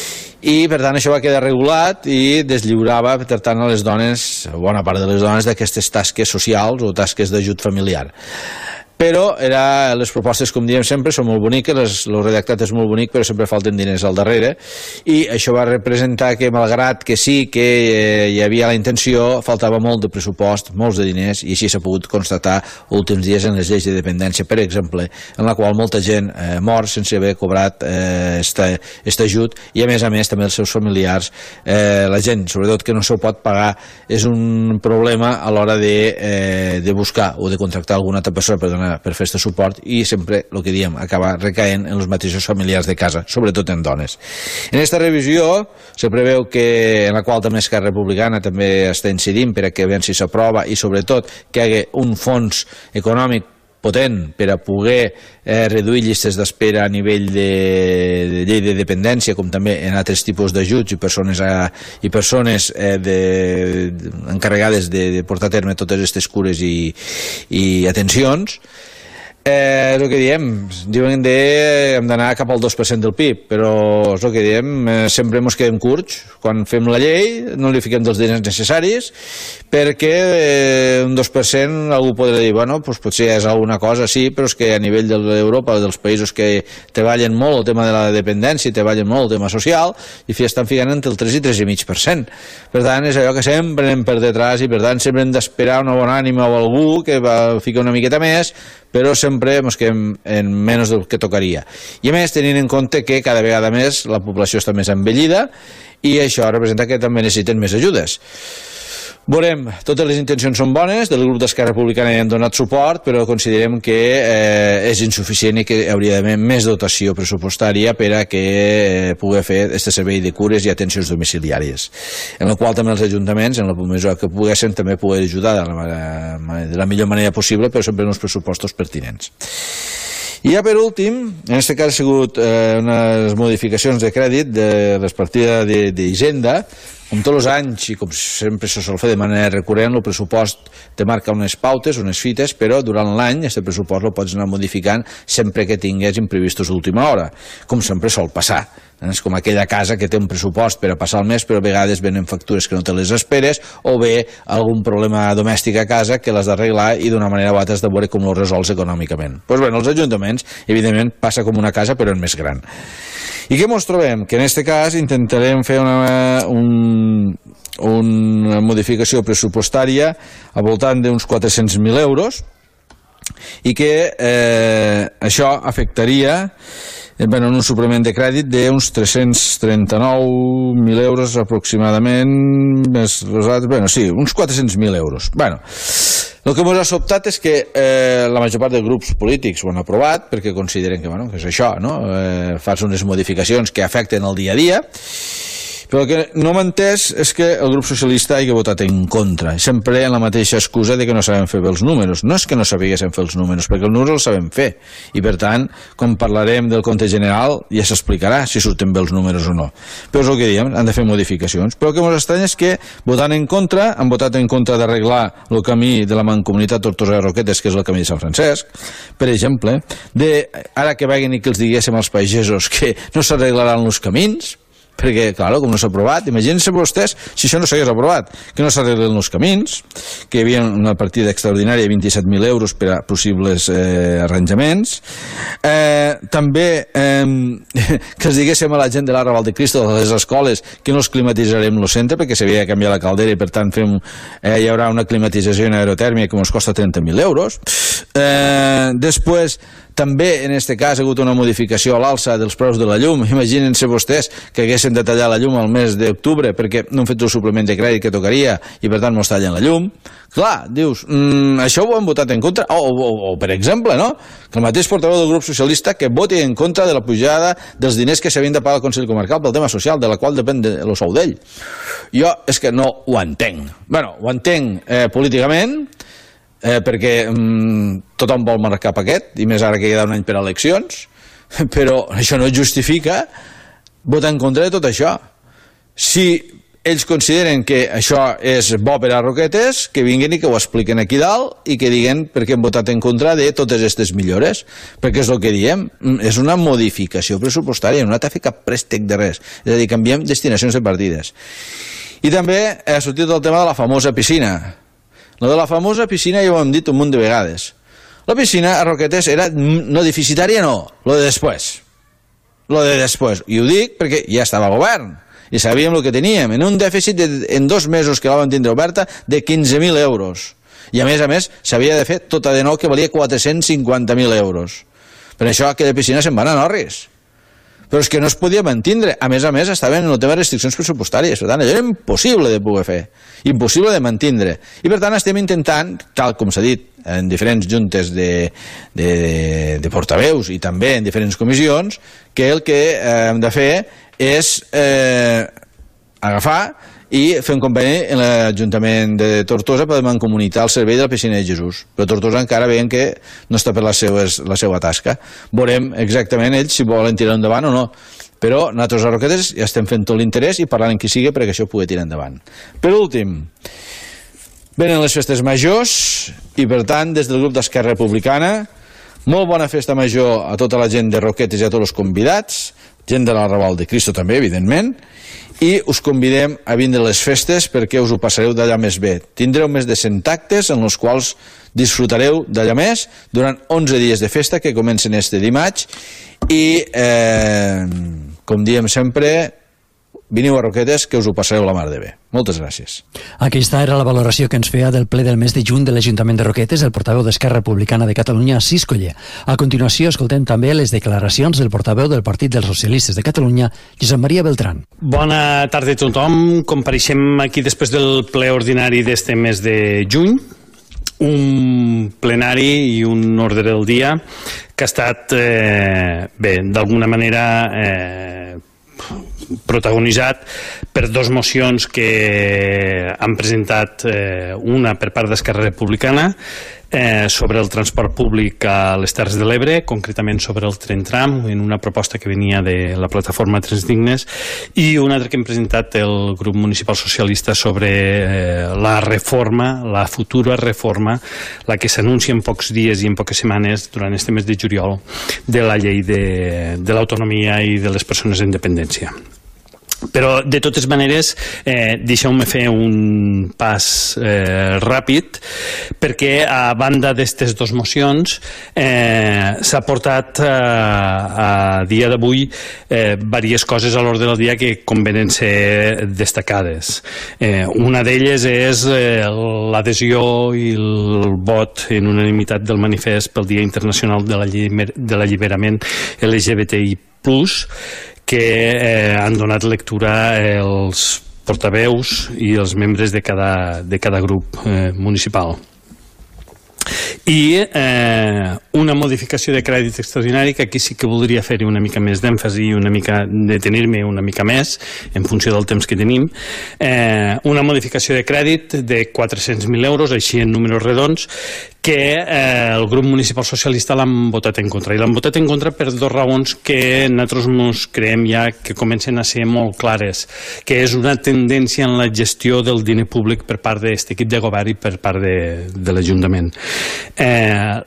i per tant això va quedar regulat i deslliurava per tant a les dones, bona part de les dones, d'aquestes tasques socials o tasques d'ajut familiar. Però era, les propostes, com diem sempre, són molt boniques, el redactat és molt bonic, però sempre falten diners al darrere, i això va representar que, malgrat que sí que eh, hi havia la intenció, faltava molt de pressupost, molts de diners, i així s'ha pogut constatar últims dies en les lleis de dependència, per exemple, en la qual molta gent eh, mor sense haver cobrat eh, este, este ajut, i a més a més també els seus familiars, eh, la gent, sobretot que no s'ho pot pagar, és un problema a l'hora de, eh, de buscar o de contractar alguna altra persona per donar per fer aquest suport, i sempre el que diem acaba recaent en els mateixos familiars de casa, sobretot en dones. En aquesta revisió se preveu que, en la qual també Esquerra Republicana també està incidint per a que veure si s'aprova, i sobretot que hi hagi un fons econòmic potent per a poder eh, reduir llistes d'espera a nivell de, de llei de dependència, com també en altres tipus d'ajuts i persones, a, i persones eh, de, de, encarregades de, de portar a terme totes aquestes cures i, i atencions. Eh, és el que diem, diuen que hem d'anar cap al dos per cent del P I B, però és el que diem, eh, sempre ens quedem curts. Quan fem la llei no li fiquem dels diners necessaris, perquè eh, un dos per cent algú podrà dir, bueno, doncs potser és alguna cosa, sí, però és que a nivell d'Europa, dels països que treballen molt el tema de la dependència, treballen molt el tema social, i estan ficant entre el tres i tres i mig per cent. Per tant, és allò que sempre anem per detrás, i per tant sempre hem d'esperar una bona ànima o algú que va ficar una miqueta més, però sempre ens quedem en menys del que tocaria. I a més, tenint en compte que cada vegada més la població està més envellida i això representa que també necessiten més ajudes. Veurem, totes les intencions són bones, del grup d'Esquerra Republicana hi han donat suport, però considerem que eh, és insuficient i que hauria d'haver més dotació pressupostària per a que eh, pugui fer aquest servei de cures i atencions domiciliàries, en la qual també els ajuntaments, en la mesura que poguessin, també poder ajudar de la, de la millor manera possible, però sempre en uns pressupostos pertinents. I ja per últim, en aquest cas ha sigut eh, unes modificacions de crèdit de les partides d'Hisenda. Com tots els anys, i com sempre se sol fer de manera recurrent, el pressupost te marca unes pautes, unes fites, però durant l'any aquest pressupost el pots anar modificant sempre que tingués imprevistos d'última hora, com sempre sol passar. És com aquella casa que té un pressupost per a passar el mes, però a vegades venen factures que no te les esperes, o bé algun problema domèstic a casa que l'has d'arreglar i d'una manera o altra has de veure com ho resols econòmicament. Doncs bé, els ajuntaments, evidentment, passa com una casa, però en més gran. I què ens trobem? Que en aquest cas intentarem fer una, un, una modificació pressupostària al voltant d'uns quatre-cents mil euros i que eh, això afectaria bueno, un suplement de crèdit d'uns tres-cents trenta-nou mil euros aproximadament, més, bueno, sí, uns quatre-cents mil euros. Bueno, el que ens ha sobtat és que eh, la major part dels grups polítics ho han aprovat perquè consideren que, bueno, que és això, no? Eh, fas unes modificacions que afecten el dia a dia, però el que no m'ha entès és que el grup socialista hagi votat en contra, sempre en la mateixa excusa de que no sabem fer bé els números. No és que no sabíssim fer els números, perquè els números els sabem fer, i per tant, quan parlarem del compte general ja s'explicarà si surten bé els números o no. Però és el que diem, han de fer modificacions. Però el que ens estranya és que votant en contra, han votat en contra d'arreglar el camí de la Mancomunitat Tortosa de Roquetes, que és el camí de Sant Francesc, per exemple, de, ara que vagin i que els diguéssim als pagesos que no s'arreglaran els camins, perquè, clar, com no s'ha aprovat, imaginen-se vostès si això no s'hagués aprovat, que no s'arreglen els camins, que hi havia una partida extraordinària de vint-i-set mil euros per a possibles eh, arranjaments, eh, també eh, que els diguéssim a la gent de l'Arra Valdecristo, de les escoles, que no els climatitzarem el centre perquè s'havia de canviar la caldera i per tant fem, eh, hi haurà una climatització en aerotèrmia que ens costa trenta mil euros. Eh, després, també en aquest cas ha hagut una modificació a l'alça dels preus de la llum. Imaginen-se vostès que haguessin de tallar la llum al mes d'octubre perquè no han fet el suplement de crèdit que tocaria i per tant mos tallen la llum. Clar, dius, mm, això ho han votat en contra, o, o, o per exemple, no? Que el mateix portaveu del grup socialista que voti en contra de la pujada dels diners que s'havien de pagar al Consell Comarcal pel tema social, de la qual depèn de el sou d'ell. Jo és que no ho entenc. Bueno, ho entenc eh, políticament, Eh, perquè mm, tothom vol marcar paquet, i més ara que queda un any per a eleccions, però això no justifica votar en contra de tot això. Si ells consideren que això és bo per a Roquetes, que vinguin i que ho expliquen aquí dalt i que diguen per què han votat en contra de totes aquestes millores, perquè és el que diem, és una modificació pressupostària, no ha de fer cap préstec de res, és a dir, canviem destinacions de partides. I també ha sortit el tema de la famosa piscina. La de la famosa piscina ja ho hem dit un munt de vegades. La piscina a Roquetes era no deficitària, no, lo de després. Lo de després. I ho dic perquè ja estava a govern i sabíem el que teníem. En un dèficit de, en dos mesos que la vam tindre oberta de quinze mil euros. I a més a més s'havia de fer tota de nou que valia quatre-cents cinquanta mil euros. Per això aquella piscina se'n van a Norris. Però és que no es podia mantindre. A més a més, estaven en el tema de restriccions pressupostàries. Per tant, allò era impossible de poder fer. Impossible de mantindre. I per tant, estem intentant, tal com s'ha dit, en diferents juntes de, de, de portaveus i també en diferents comissions, que el que hem de fer és eh, agafar i fer un conveni en l'Ajuntament de Tortosa per mancomunitar el servei de la piscina de Jesús. Però Tortosa encara veiem que no està per la seva, la seva tasca. Veurem exactament ells si volen tirar endavant o no. Però nosaltres a Roquetes ja estem fent tot l'interès i parlant amb qui sigui perquè això pugui tirar endavant. Per últim, venen les festes majors i per tant des del grup d'Esquerra Republicana molt bona festa major a tota la gent de Roquetes i a tots els convidats, gent de l'Arrabal de Cristo també, evidentment, i us convidem a vindre a les festes perquè us ho passareu d'allà més bé. Tindreu més de cent actes en els quals disfrutareu d'allà més durant onze dies de festa que comencen este dimarts i, eh, com diem sempre, veniu a Roquetes que us ho passareu la mar de bé. Moltes gràcies. Aquesta era la valoració que ens feia del ple del mes de juny de l'Ajuntament de Roquetes el portaveu d'Esquerra Republicana de Catalunya, Assis Coller. A continuació escoltem també les declaracions del portaveu del Partit dels Socialistes de Catalunya, Josep Maria Beltrán. Bona tarda a tothom. Compareixem aquí després del ple ordinari d'este mes de juny, un plenari i un ordre del dia que ha estat, eh, bé, d'alguna manera eh, protagonitzat per dos mocions que han presentat, eh, una per part d'Esquerra Republicana eh, sobre el transport públic a les Terres de l'Ebre, concretament sobre el tren tram, en una proposta que venia de la plataforma Trens Dignes, i una altra que hem presentat el grup municipal socialista sobre eh, la reforma, la futura reforma, la que s'anuncia en pocs dies i en poques setmanes durant este mes de juliol, de la llei de, de l'autonomia i de les persones en dependència. Però, de totes maneres, eh, deixeu-me fer un pas eh, ràpid, perquè a banda d'aquestes dues mocions eh, s'ha portat eh, a dia d'avui eh, diverses coses a l'ordre del dia que convenen ser destacades. Eh, una d'elles és eh, l'adhesió i el vot en unanimitat del manifest pel Dia Internacional de l'Alliberament L G B T I plus, que eh, han donat lectura els portaveus i els membres de cada, de cada grup eh, municipal. I eh, una modificació de crèdit extraordinari, que aquí sí que voldria fer-hi una mica més d'èmfasi i una mica detenir-me una mica més en funció del temps que tenim. Eh, una modificació de crèdit de quatre-cents mil euros, així en números redons, que eh, el grup municipal socialista l'han votat en contra. I l'han votat en contra per dues raons que nosaltres ens creiem ja que comencen a ser molt clares, que és una tendència en la gestió del diner públic per part d'aquest equip de govern i per part de, de l'Ajuntament. Eh,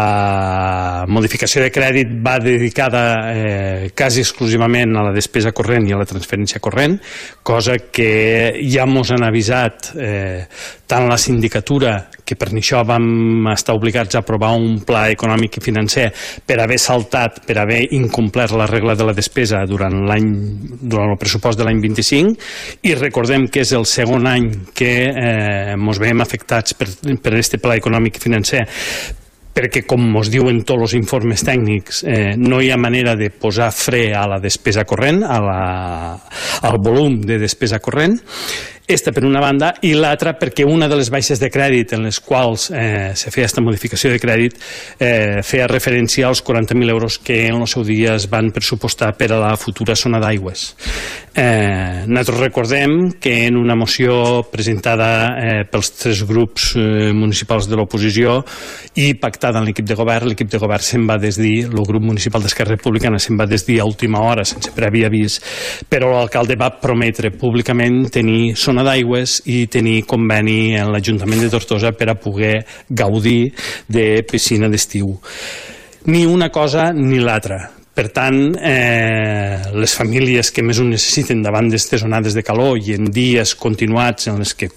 la modificació de crèdit va dedicada eh, quasi exclusivament a la despesa corrent i a la transferència corrent, cosa que ja mos han avisat eh, tant la sindicatura, que per això vam estar obligats a aprovar un pla econòmic i financer per haver saltat, per haver incomplert la regla de la despesa durant l'any, durant el pressupost de l'any vint-i-cinc, i recordem que és el segon any que eh, mos veiem afectats per, per este pla econòmic i financer, perquè, com ens diuen tots els informes tècnics, eh, no hi ha manera de posar fre a la despesa corrent, a la, al volum de despesa corrent. Esta per una banda, i l'altra perquè una de les baixes de crèdit en les quals eh, se feia aquesta modificació de crèdit eh, feia referència als quaranta mil euros que en el seu dia es van pressupostar per a la futura zona d'aigües. Eh, nosaltres recordem que en una moció presentada eh, pels tres grups eh, municipals de l'oposició i pactada en l'equip de govern, l'equip de govern se'n va desdir, el grup municipal d'Esquerra Republicana se'n va desdir a última hora sense previ avís, però l'alcalde va prometre públicament tenir zona d'aigües i tenir conveni en l'Ajuntament de Tortosa per a poder gaudir de piscina d'estiu. Ni una cosa ni l'altra. Per tant, eh, les famílies que més ho necessiten davant d'aquestes onades de calor i en dies continuats en els que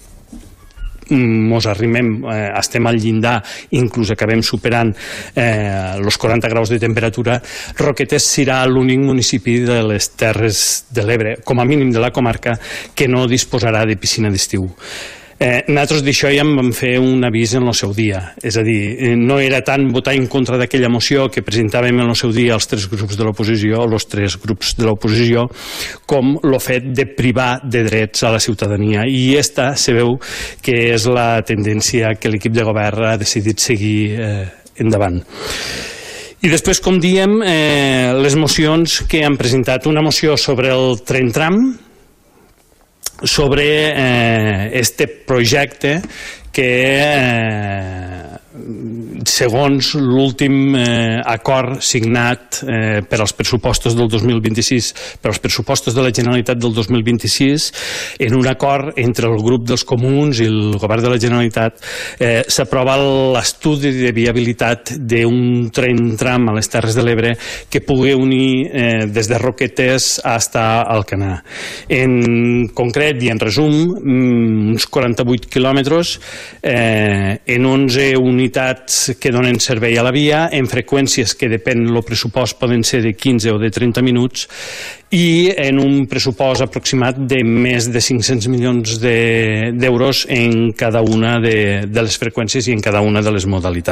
mos arrimem, eh, estem al llindar, inclús acabem superant eh, els quaranta graus de temperatura, Roquetes serà l'únic municipi de les Terres de l'Ebre, com a mínim de la comarca, que no disposarà de piscina d'estiu. Eh, nosaltres d'això ja en vam fer un avís en el seu dia, és a dir, no era tant votar en contra d'aquella moció que presentàvem en el seu dia els tres grups de l'oposició, els tres grups de l'oposició, com el fet de privar de drets a la ciutadania, i esta se veu que és la tendència que l'equip de govern ha decidit seguir eh, endavant. I després, com diem, eh, les mocions que han presentat, una moció sobre el tren tram, sobre eh, este projecte que eh, segons l'últim eh, acord signat eh, per als pressupostos del dos mil vint-i-sis, per als pressupostos de la Generalitat del dos mil vint-i-sis, en un acord entre el grup dels comuns i el govern de la Generalitat, eh, s'aprova l'estudi de viabilitat d'un tren tram a les Terres de l'Ebre que pugui unir eh, des de Roquetes fins a Alcanar. En concret i en resum, uns quaranta-vuit quilòmetres eh, en onze unitats que donen servei a la via, en freqüències que depèn del pressupost poden ser de quinze o de trenta minuts i en un pressupost aproximat de més de cinc-cents milions d'euros en cada una de, de les freqüències i en cada una de les modalitats.